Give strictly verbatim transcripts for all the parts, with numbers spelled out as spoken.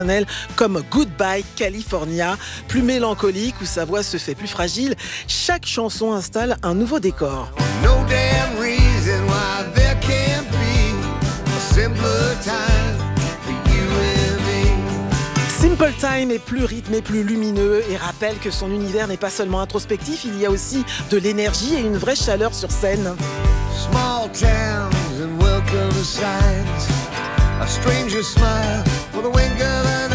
comme Goodbye California, plus mélancolique où sa voix se fait plus fragile. Chaque chanson installe un nouveau décor. No damn reason why there can't be a simpler time for you and me. Simple Time est plus rythmé, plus lumineux et rappelle que son univers n'est pas seulement introspectif, il y a aussi de l'énergie et une vraie chaleur sur scène. Small towns and welcome signs, a stranger smile with a wink of an eye.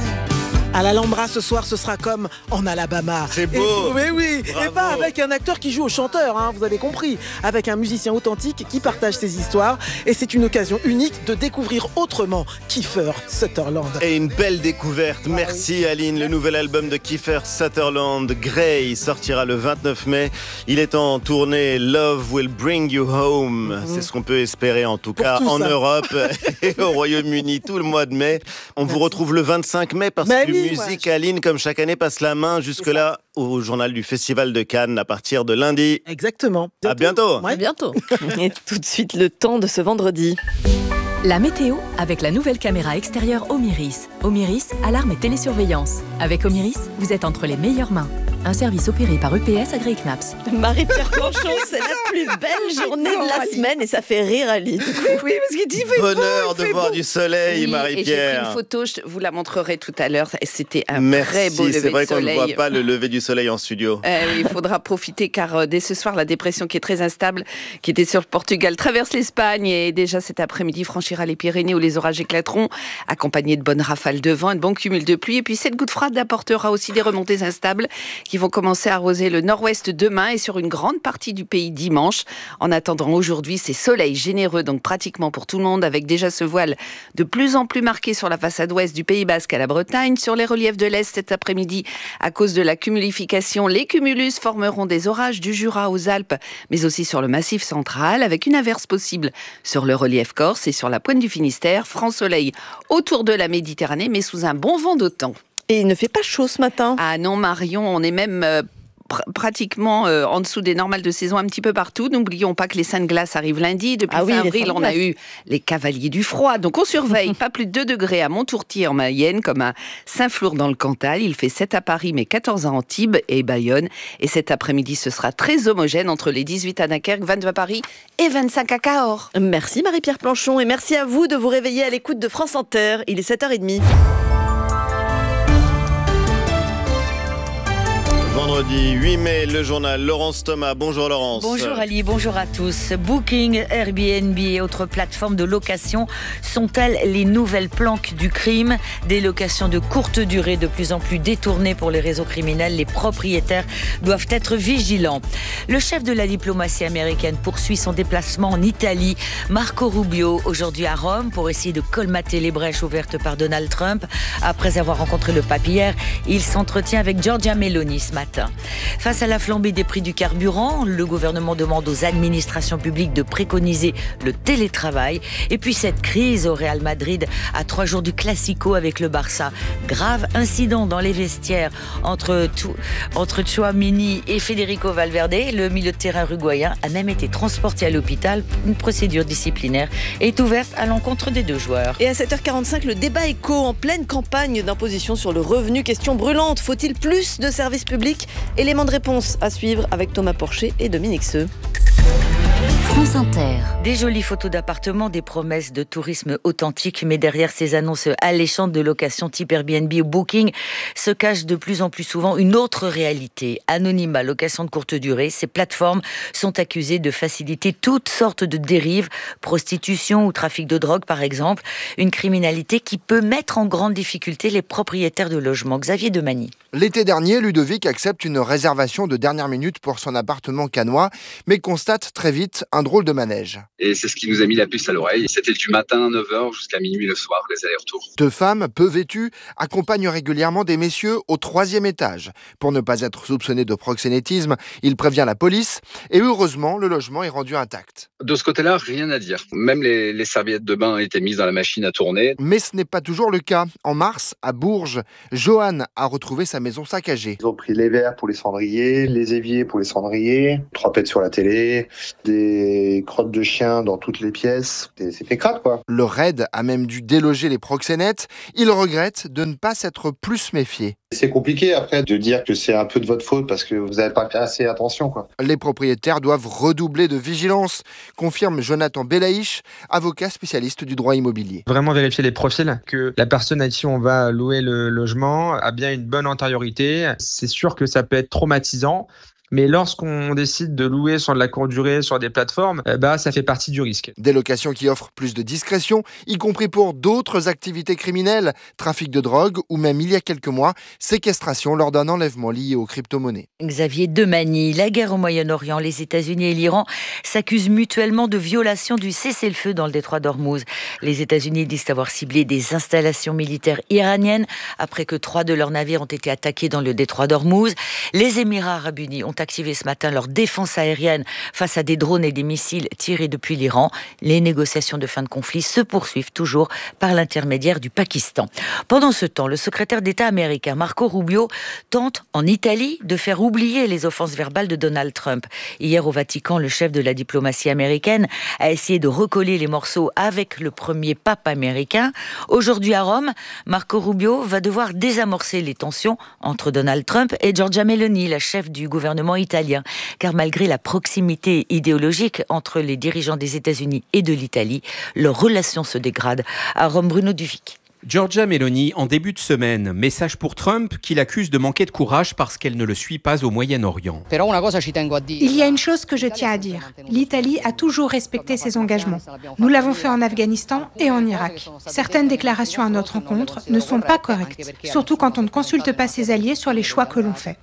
À l'Alhambra ce soir, ce sera comme en Alabama. C'est beau. Oui, oui. Bravo. Et pas avec un acteur qui joue au chanteur, hein, vous avez compris. Avec un musicien authentique qui partage ses histoires. Et c'est une occasion unique de découvrir autrement Kiefer Sutherland. Et une belle découverte. Ah, Merci oui. Aline. Le nouvel album de Kiefer Sutherland, Grey, sortira le vingt-neuf mai. Il est en tournée Love Will Bring You Home. Mmh. C'est ce qu'on peut espérer en tout Pour cas tout en ça. Europe et au Royaume-Uni tout le mois de mai. On Merci. Vous retrouve le vingt-cinq mai parce Mais que oui, musique, ouais. Aline, comme chaque année, passe la main jusque-là au journal du Festival de Cannes à partir de lundi. Exactement. À bientôt. Ouais. À bientôt. Et tout de suite, le temps de ce vendredi. La météo avec la nouvelle caméra extérieure Omiris. Omiris, alarme et télésurveillance. Avec Omiris, vous êtes entre les meilleures mains. Un service opéré par U P S agréé C N A P S. Marie-Pierre Planchon, c'est la plus belle journée de la semaine et ça fait rire Aline. Oui, parce qu'il dit fait Bonheur beau, de voir beau. du soleil, Oui, Marie-Pierre. Et j'ai pris une photo, je vous la montrerai tout à l'heure. Et c'était un Merci, très beau lever de soleil. c'est vrai qu'on ne voit pas le lever du soleil en studio. Euh, oui, il faudra profiter car euh, dès ce soir, la dépression qui est très instable, qui était sur le Portugal, traverse l'Espagne et déjà cet après-midi franchira les Pyrénées où les orages éclateront, accompagnés de bonnes rafales de vent et de bons cumuls de pluie. Et puis cette goutte froide apportera aussi des remontées instables qui vont commencer à arroser le nord-ouest demain et sur une grande partie du pays dimanche. En attendant aujourd'hui, c'est soleil généreux, donc pratiquement pour tout le monde, avec déjà ce voile de plus en plus marqué sur la façade ouest du Pays Basque à la Bretagne. Sur les reliefs de l'Est cet après-midi, à cause de la cumulification, les cumulus formeront des orages du Jura aux Alpes, mais aussi sur le Massif central, avec une averse possible sur le relief corse et sur la pointe du Finistère. Franc soleil autour de la Méditerranée, mais sous un bon vent d'automne. Et il ne fait pas chaud ce matin. Ah non, Marion, on est même... Euh, pr- pratiquement euh, en dessous des normales de saison un petit peu partout. N'oublions pas que les Saintes Glaces arrivent lundi. Depuis ah oui, fin avril, on a eu les cavaliers du froid. Donc on surveille. Pas plus de deux degrés à Montourtier en Mayenne, comme à Saint-Flour dans le Cantal. Il fait sept à Paris, mais quatorze à Antibes et Bayonne. Et cet après-midi, ce sera très homogène entre les dix-huit à Dunkerque, vingt-deux à Paris et vingt-cinq à Cahors. Merci Marie-Pierre Planchon et merci à vous de vous réveiller à l'écoute de France Inter. Il est sept heures trente. Vendredi huit mai, le journal Laurence Thomas. Bonjour Laurence. Bonjour Ali, bonjour à tous. Booking, Airbnb et autres plateformes de location sont-elles les nouvelles planques du crime? Des locations de courte durée de plus en plus détournées pour les réseaux criminels. Les propriétaires doivent être vigilants. Le chef de la diplomatie américaine poursuit son déplacement en Italie. Marco Rubio, aujourd'hui à Rome, pour essayer de colmater les brèches ouvertes par Donald Trump. Après avoir rencontré le pape hier, il s'entretient avec Giorgia Meloni ce matin. Face à la flambée des prix du carburant, le gouvernement demande aux administrations publiques de préconiser le télétravail. Et puis cette crise au Real Madrid à trois jours du Classico avec le Barça. Grave incident dans les vestiaires entre, entre Tchouaméni et Federico Valverde. Le milieu de terrain uruguayen a même été transporté à l'hôpital. Une procédure disciplinaire est ouverte à l'encontre des deux joueurs. Et à sept heures quarante-cinq, le débat éco en pleine campagne d'imposition sur le revenu. Question brûlante, faut-il plus de services publics? Élément de réponse à suivre avec Thomas Porcher et Dominique Seux. France Inter. Des jolies photos d'appartements, des promesses de tourisme authentique, mais derrière ces annonces alléchantes de location type Airbnb ou Booking se cache de plus en plus souvent une autre réalité. Anonymat, location de courte durée, ces plateformes sont accusées de faciliter toutes sortes de dérives, prostitution ou trafic de drogue par exemple, une criminalité qui peut mettre en grande difficulté les propriétaires de logements. Xavier Demagny. L'été dernier, Ludovic accepte une réservation de dernière minute pour son appartement cannois, mais constate très vite un drôle de manège. Et c'est ce qui nous a mis la puce à l'oreille. C'était du matin à neuf heures jusqu'à minuit le soir, les allers-retours. Deux femmes, peu vêtues, accompagnent régulièrement des messieurs au troisième étage. Pour ne pas être soupçonné de proxénétisme, il prévient la police et heureusement, le logement est rendu intact. De ce côté-là, rien à dire. Même les, les serviettes de bain étaient mises dans la machine à tourner. Mais ce n'est pas toujours le cas. En mars, à Bourges, Johan a retrouvé sa maison saccagée. Ils ont pris les verres pour les cendriers, les éviers pour les cendriers, trois pètes sur la télé, des des crottes de chiens dans toutes les pièces. C'était crade, quoi. Le raid a même dû déloger les proxénètes. Il regrette de ne pas s'être plus méfié. C'est compliqué après de dire que c'est un peu de votre faute parce que vous n'avez pas fait assez attention, quoi. Les propriétaires doivent redoubler de vigilance, confirme Jonathan Belaïch, avocat spécialiste du droit immobilier. Vraiment vérifier les profils, que la personne à qui on va louer le logement a bien une bonne antériorité. C'est sûr que ça peut être traumatisant. Mais lorsqu'on décide de louer sur de la courte durée, sur des plateformes, eh ben, ça fait partie du risque. Des locations qui offrent plus de discrétion, y compris pour d'autres activités criminelles, trafic de drogue ou même il y a quelques mois, séquestration lors d'un enlèvement lié aux crypto-monnaies. Xavier Demagny, la guerre au Moyen-Orient, les États-Unis et l'Iran s'accusent mutuellement de violation du cessez-le-feu dans le détroit d'Ormuz. Les États-Unis disent avoir ciblé des installations militaires iraniennes après que trois de leurs navires ont été attaqués dans le détroit d'Ormuz. Les Émirats arabes unis ont activé ce matin leur défense aérienne face à des drones et des missiles tirés depuis l'Iran. Les négociations de fin de conflit se poursuivent toujours par l'intermédiaire du Pakistan. Pendant ce temps, le secrétaire d'État américain Marco Rubio tente en Italie de faire oublier les offenses verbales de Donald Trump. Hier au Vatican, le chef de la diplomatie américaine a essayé de recoller les morceaux avec le premier pape américain. Aujourd'hui à Rome, Marco Rubio va devoir désamorcer les tensions entre Donald Trump et Giorgia Meloni, la chef du gouvernement italien, car malgré la proximité idéologique entre les dirigeants des États-Unis et de l'Italie, leurs relations se dégradent. À Rome, Bruno Duvic. Giorgia Meloni en début de semaine, message pour Trump qui l'accuse de manquer de courage parce qu'elle ne le suit pas au Moyen-Orient. Il y a une chose que je tiens à dire. L'Italie a toujours respecté ses engagements. Nous l'avons fait en Afghanistan et en Irak. Certaines déclarations à notre encontre ne sont pas correctes, surtout quand on ne consulte pas ses alliés sur les choix que l'on fait.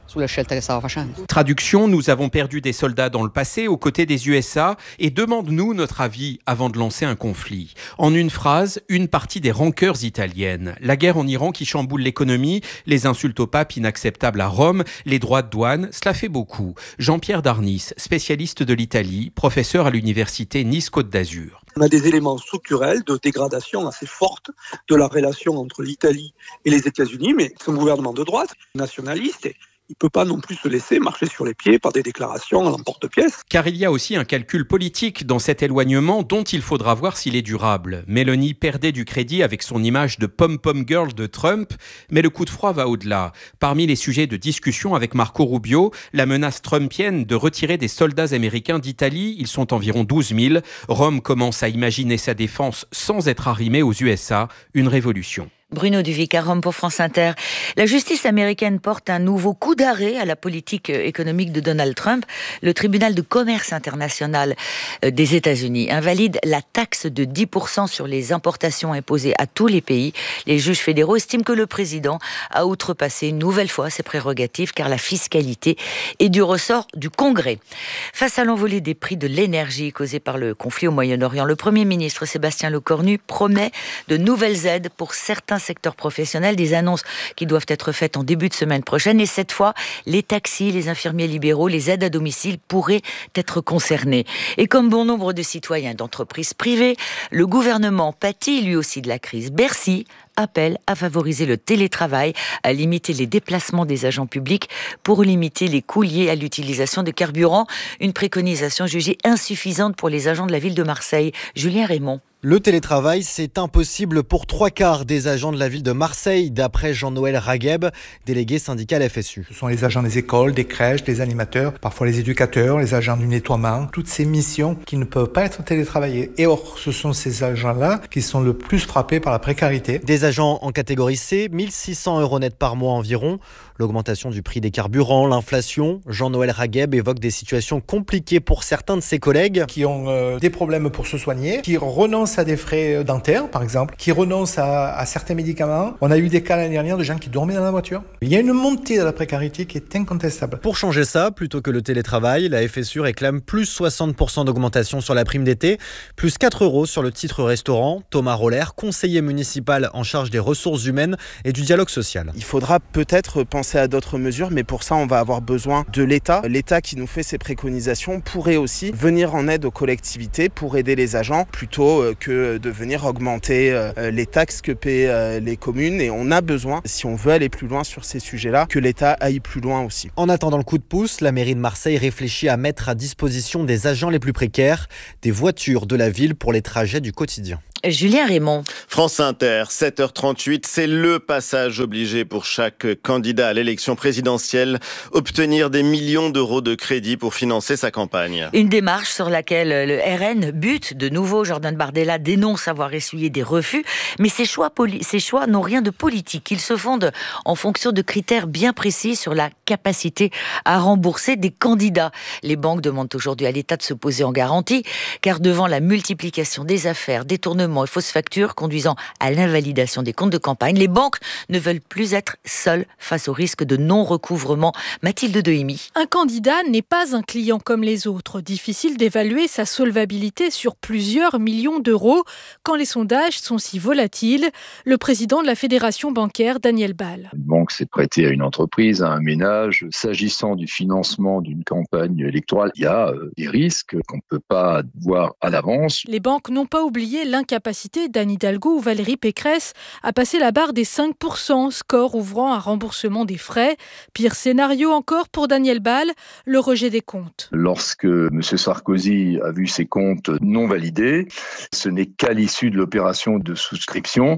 Traduction, nous avons perdu des soldats dans le passé aux côtés des U S A et demande-nous notre avis avant de lancer un conflit. En une phrase, une partie des rancœurs italiennes. La guerre en Iran qui chamboule l'économie, les insultes au pape inacceptables à Rome, les droits de douane, cela fait beaucoup. Jean-Pierre Darnis, spécialiste de l'Italie, professeur à l'université Nice-Côte d'Azur. On a des éléments structurels de dégradation assez forte de la relation entre l'Italie et les États-Unis, mais c'est un gouvernement de droite, nationaliste, et il ne peut pas non plus se laisser marcher sur les pieds par des déclarations à l'emporte-pièce. Car il y a aussi un calcul politique dans cet éloignement dont il faudra voir s'il est durable. Meloni perdait du crédit avec son image de pom-pom girl de Trump, mais le coup de froid va au-delà. Parmi les sujets de discussion avec Marco Rubio, la menace trumpienne de retirer des soldats américains d'Italie, ils sont environ douze mille. Rome commence à imaginer sa défense sans être arrimée aux U S A, une révolution. Bruno Duvic à Rome pour France Inter. La justice américaine porte un nouveau coup d'arrêt à la politique économique de Donald Trump. Le tribunal de commerce international des États-Unis invalide la taxe de dix pour cent sur les importations imposées à tous les pays. Les juges fédéraux estiment que le président a outrepassé une nouvelle fois ses prérogatives car la fiscalité est du ressort du Congrès. Face à l'envolée des prix de l'énergie causée par le conflit au Moyen-Orient, le Premier ministre Sébastien Lecornu promet de nouvelles aides pour certains secteur professionnel, des annonces qui doivent être faites en début de semaine prochaine. Et cette fois, les taxis, les infirmiers libéraux, les aides à domicile pourraient être concernés. Et comme bon nombre de citoyens d'entreprises privées, le gouvernement pâtit lui aussi de la crise. Bercy appelle à favoriser le télétravail, à limiter les déplacements des agents publics pour limiter les coûts liés à l'utilisation de carburant. Une préconisation jugée insuffisante pour les agents de la ville de Marseille. Julien Raymond. Le télétravail, c'est impossible pour trois quarts des agents de la ville de Marseille, d'après Jean-Noël Ragheb, délégué syndical F S U. Ce sont les agents des écoles, des crèches, des animateurs, parfois les éducateurs, les agents du nettoiement, toutes ces missions qui ne peuvent pas être télétravaillées. Et or, ce sont ces agents-là qui sont le plus frappés par la précarité. Des agents en catégorie C, mille six cents euros net par mois environ. L'augmentation du prix des carburants, l'inflation. Jean-Noël Ragheb évoque des situations compliquées pour certains de ses collègues. Qui ont euh, des problèmes pour se soigner, qui renoncent à des frais dentaires, par exemple, qui renoncent à, à certains médicaments. On a eu des cas l'année dernière de gens qui dormaient dans la voiture. Il y a une montée de la précarité qui est incontestable. Pour changer ça, plutôt que le télétravail, la F S U réclame plus soixante pour cent d'augmentation sur la prime d'été, plus quatre euros sur le titre restaurant. Thomas Roller, conseiller municipal en charge charge des ressources humaines et du dialogue social. Il faudra peut-être penser à d'autres mesures, mais pour ça, on va avoir besoin de l'État. L'État qui nous fait ses préconisations pourrait aussi venir en aide aux collectivités pour aider les agents, plutôt que de venir augmenter les taxes que paient les communes. Et on a besoin, si on veut aller plus loin sur ces sujets-là, que l'État aille plus loin aussi. En attendant le coup de pouce, la mairie de Marseille réfléchit à mettre à disposition des agents les plus précaires des voitures de la ville pour les trajets du quotidien. Julien Raymond. France Inter, sept heures trente-huit, c'est le passage obligé pour chaque candidat à l'élection présidentielle, obtenir des millions d'euros de crédit pour financer sa campagne. Une démarche sur laquelle le R N bute de nouveau. Jordan Bardella dénonce avoir essuyé des refus, mais ces choix, poli- ces choix n'ont rien de politique. Ils se fondent en fonction de critères bien précis sur la capacité à rembourser des candidats. Les banques demandent aujourd'hui à l'État de se poser en garantie, car devant la multiplication des affaires, détournements et fausses factures conduisant à l'invalidation des comptes de campagne, les banques ne veulent plus être seules face au risque de non-recouvrement. Mathilde Dehimi. Un candidat n'est pas un client comme les autres. Difficile d'évaluer sa solvabilité sur plusieurs millions d'euros quand les sondages sont si volatiles. Le président de la Fédération bancaire, Daniel Ball. Une banque s'est prêtée à une entreprise, à un ménage. S'agissant du financement d'une campagne électorale, il y a des risques qu'on ne peut pas voir à l'avance. Les banques n'ont pas oublié l'incapacité d'Anne Hidalgo ou Valérie Pécresse à passer la barre des cinq pour cent, score ouvrant un remboursement des frais. Pire scénario encore pour Daniel Ball, le rejet des comptes. Lorsque M. Sarkozy a vu ses comptes non validés, ce n'est qu'à l'issue de l'opération de souscription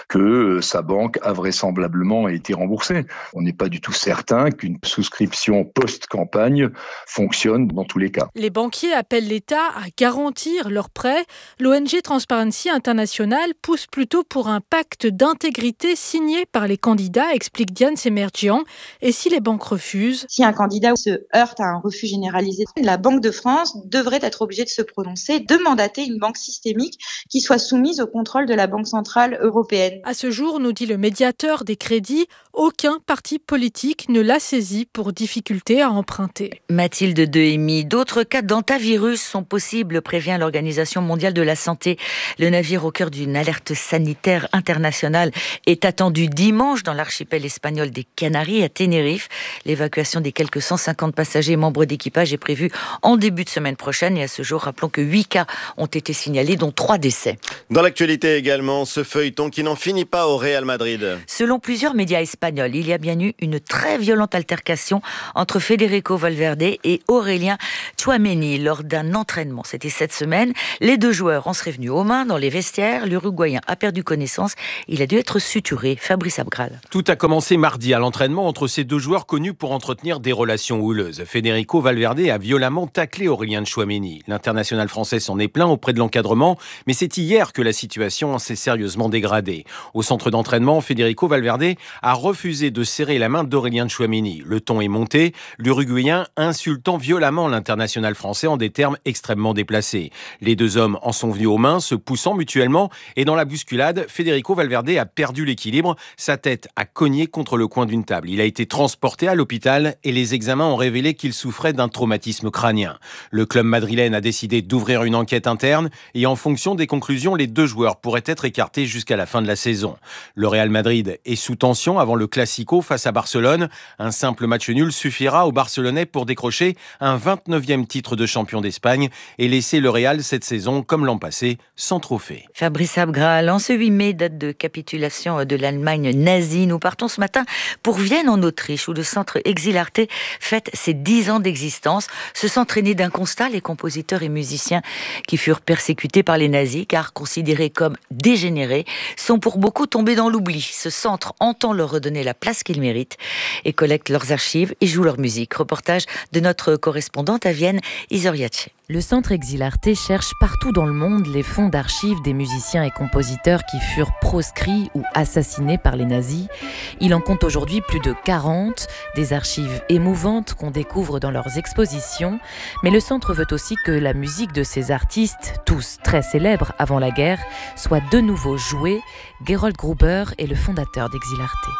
que sa banque a vraisemblablement été remboursée. On n'est pas du tout certain qu'une souscription post-campagne fonctionne dans tous les cas. Les banquiers appellent l'État à garantir leurs prêts. L'O N G Transparency International pousse plutôt pour un pacte d'intégrité signé par les candidats, explique Diane Semerjian. Et si les banques refusent ? Si un candidat se heurte à un refus généralisé, la Banque de France devrait être obligée de se prononcer, de mandater une banque systémique qui soit soumise au contrôle de la Banque centrale européenne. À ce jour, nous dit le médiateur des crédits, aucun parti politique ne l'a saisi pour difficulté à emprunter. Mathilde Dehimi. D'autres cas d'antavirus sont possibles, prévient l'Organisation mondiale de la santé. Le navire au cœur d'une alerte sanitaire internationale est attendu dimanche dans l'archipel espagnol des Canaries à Tenerife. L'évacuation des quelques cent cinquante passagers et membres d'équipage est prévue en début de semaine prochaine. Et à ce jour, rappelons que huit cas ont été signalés, dont trois décès. Dans l'actualité également, ce feuilleton qui n'en finit pas au Real Madrid. Selon plusieurs médias espagnols, il y a bien eu une très violente altercation entre Federico Valverde et Aurélien Tchouaméni lors d'un entraînement. C'était cette semaine. Les deux joueurs en seraient venus aux mains dans les vestiaires. L'Uruguayen a perdu connaissance. Il a dû être suturé. Fabrice Abgral. Tout a commencé mardi à l'entraînement entre ces deux joueurs connus pour entretenir des relations houleuses. Federico Valverde a violemment taclé Aurélien Tchouaméni. L'international français s'en est plaint auprès de l'encadrement, mais c'est hier que la situation s'est sérieusement dégradée. Au centre d'entraînement, Federico Valverde a refusé de serrer la main d'Aurélien Tchouaméni. Le ton est monté, l'Uruguayen insultant violemment l'international français en des termes extrêmement déplacés. Les deux hommes en sont venus aux mains, se poussant mutuellement, et dans la bousculade, Federico Valverde a perdu l'équilibre. Sa tête a cogné contre le coin d'une table. Il a été transporté à l'hôpital et les examens ont révélé qu'il souffrait d'un traumatisme crânien. Le club madrilène a décidé d'ouvrir une enquête interne et en fonction des conclusions, les deux joueurs pourraient être écartés jusqu'à la fin de la saison. Le Real Madrid est sous tension avant le Classico face à Barcelone. Un simple match nul suffira aux Barcelonais pour décrocher un vingt-neuvième titre de champion d'Espagne et laisser le Real cette saison, comme l'an passé, sans trophée. Fabrice Abgral, en ce huit mai, date de capitulation de l'Allemagne nazie. Nous partons ce matin pour Vienne en Autriche, où le centre Exil Arte fête ses dix ans d'existence. Ce centre est né d'un constat, les compositeurs et musiciens qui furent persécutés par les nazis, car considérés comme dégénérés, sont pour beaucoup tombés dans l'oubli. Ce centre entend leur redonner la place qu'ils méritent et collecte leurs archives et joue leur musique. Reportage de notre correspondante à Vienne, Isor Yatche. Le Centre Exil Arte cherche partout dans le monde les fonds d'archives des musiciens et compositeurs qui furent proscrits ou assassinés par les nazis. Il en compte aujourd'hui plus de quarante, des archives émouvantes qu'on découvre dans leurs expositions. Mais le centre veut aussi que la musique de ces artistes, tous très célèbres avant la guerre, soit de nouveau jouée. Gerold Gruber est le fondateur d'Exil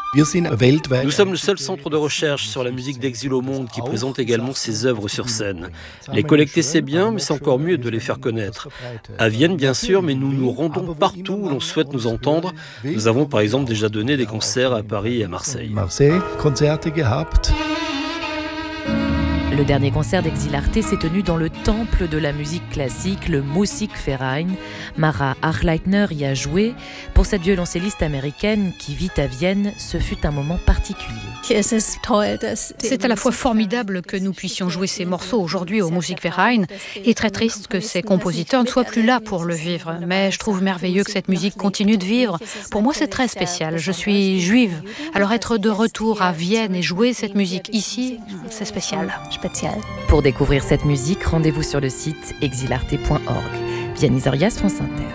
Arte. Nous sommes le seul centre de recherche sur la musique d'exil au monde qui présente également ses œuvres sur scène. Les collecter, c'est bien, bien, mais c'est encore mieux de les faire connaître. À Vienne, bien sûr, mais nous nous rendons partout où l'on souhaite nous entendre. Nous avons par exemple déjà donné des concerts à Paris et à Marseille. Marseille, Konzerte gehabt. Le dernier concert d'Exil Arte s'est tenu dans le temple de la musique classique, le Musikverein. Mara Achleitner y a joué. Pour cette violoncelliste américaine qui vit à Vienne, ce fut un moment particulier. C'est à la fois formidable que nous puissions jouer ces morceaux aujourd'hui au Musikverein et très triste que ces compositeurs ne soient plus là pour le vivre. Mais je trouve merveilleux que cette musique continue de vivre. Pour moi, c'est très spécial. Je suis juive. Alors être de retour à Vienne et jouer cette musique ici, c'est spécial. Pour découvrir cette musique, rendez-vous sur le site exilarte point org. Vianney Zorias, France Inter.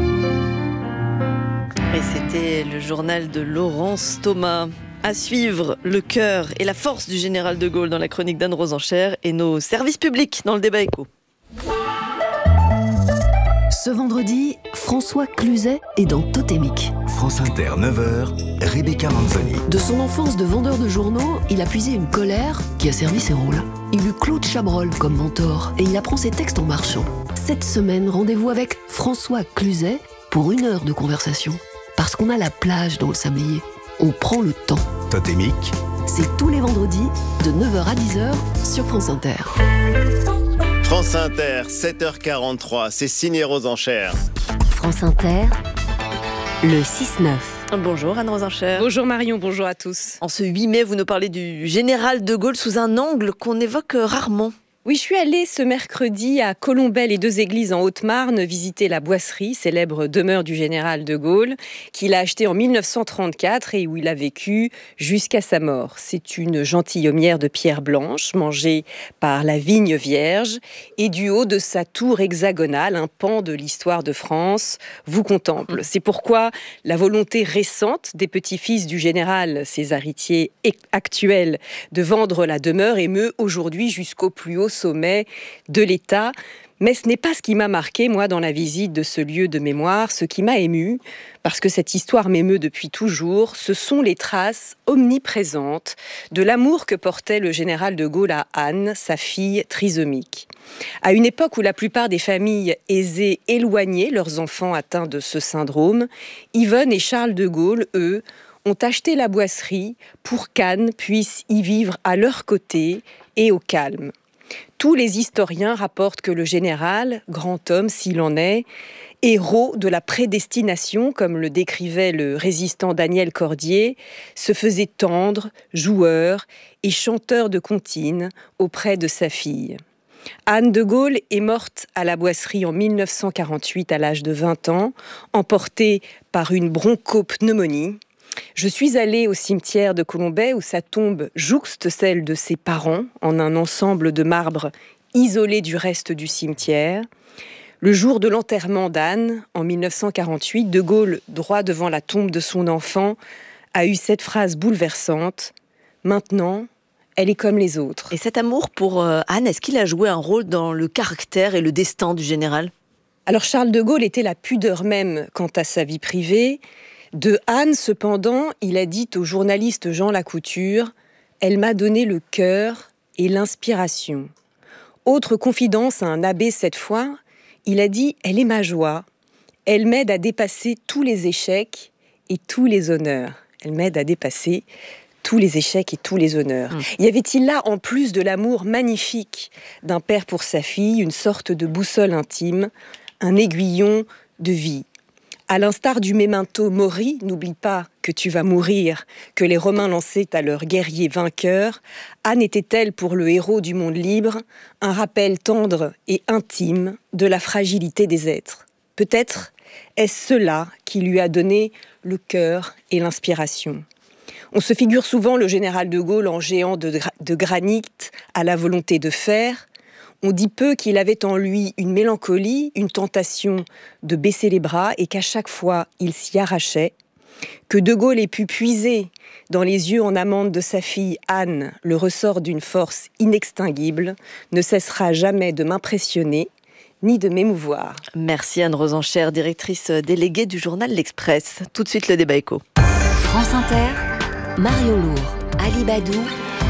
Et c'était le journal de Laurence Thomas. À suivre, le cœur et la force du général de Gaulle dans la chronique d'Anne Rosencher et nos services publics dans le débat écho. Ce vendredi, François Cluzet est dans Totémique. France Inter, neuf heures, Rebecca Manzoni. De son enfance de vendeur de journaux, il a puisé une colère qui a servi ses rôles. Il eut Claude Chabrol comme mentor et il apprend ses textes en marchant. Cette semaine, rendez-vous avec François Cluzet pour une heure de conversation. Parce qu'on a la plage dans le sablier. On prend le temps. Totémique. C'est tous les vendredis de neuf heures à dix heures sur France Inter. France Inter, sept heures quarante-trois, c'est signé Rosencher. France Inter, le six neuf. Bonjour Anne Rosencher. Bonjour Marion, bonjour à tous. En ce huit mai, vous nous parlez du général de Gaulle sous un angle qu'on évoque rarement. Oui, je suis allée ce mercredi à Colombey, les deux églises en Haute-Marne, visiter la Boisserie, célèbre demeure du général de Gaulle, qu'il a achetée en mille neuf cent trente-quatre et où il a vécu jusqu'à sa mort. C'est une gentilhommière de pierre blanche, mangée par la vigne vierge, et du haut de sa tour hexagonale, un pan de l'histoire de France vous contemple. C'est pourquoi la volonté récente des petits-fils du général, ses héritiers actuels, de vendre la demeure émeut aujourd'hui jusqu'au plus haut sommet de l'État. Mais ce n'est pas ce qui m'a marqué, moi, dans la visite de ce lieu de mémoire. Ce qui m'a ému, parce que cette histoire m'émeut depuis toujours, ce sont les traces omniprésentes de l'amour que portait le général de Gaulle à Anne, sa fille trisomique. À une époque où la plupart des familles aisées éloignaient leurs enfants atteints de ce syndrome, Yvonne et Charles de Gaulle, eux, ont acheté la Boisserie pour qu'Anne puisse y vivre à leur côté et au calme. Tous les historiens rapportent que le général, grand homme s'il en est, héros de la prédestination, comme le décrivait le résistant Daniel Cordier, se faisait tendre, joueur et chanteur de comptines auprès de sa fille. Anne de Gaulle est morte à la Boisserie en mille neuf cent quarante-huit à l'âge de vingt ans, emportée par une bronchopneumonie. Je suis allée au cimetière de Colombey où sa tombe jouxte celle de ses parents en un ensemble de marbre isolé du reste du cimetière. Le jour de l'enterrement d'Anne, en mille neuf cent quarante-huit, de Gaulle, droit devant la tombe de son enfant, a eu cette phrase bouleversante « Maintenant, elle est comme les autres ». Et cet amour pour euh, Anne, est-ce qu'il a joué un rôle dans le caractère et le destin du général ? Alors Charles de Gaulle était la pudeur même quant à sa vie privée. De Anne, cependant, il a dit au journaliste Jean Lacouture « Elle m'a donné le cœur et l'inspiration ». Autre confidence à un abbé cette fois, il a dit « Elle est ma joie, elle m'aide à dépasser tous les échecs et tous les honneurs ». Elle m'aide à dépasser tous les échecs et tous les honneurs. Mmh. Y avait-il là, en plus de l'amour magnifique d'un père pour sa fille, une sorte de boussole intime, un aiguillon de vie ? À l'instar du memento mori, n'oublie pas que tu vas mourir, que les Romains lançaient à leurs guerriers vainqueurs, Anne était-elle pour le héros du monde libre un rappel tendre et intime de la fragilité des êtres. Peut-être est-ce cela qui lui a donné le cœur et l'inspiration. On se figure souvent le général de Gaulle en géant de, gra- de granit à la volonté de fer. On dit peu qu'il avait en lui une mélancolie, une tentation de baisser les bras et qu'à chaque fois, il s'y arrachait. Que de Gaulle ait pu puiser dans les yeux en amande de sa fille Anne le ressort d'une force inextinguible ne cessera jamais de m'impressionner ni de m'émouvoir. Merci Anne Rosencher, directrice déléguée du journal L'Express. Tout de suite le débat écho. France Inter, Mario Lourd, Ali Badou,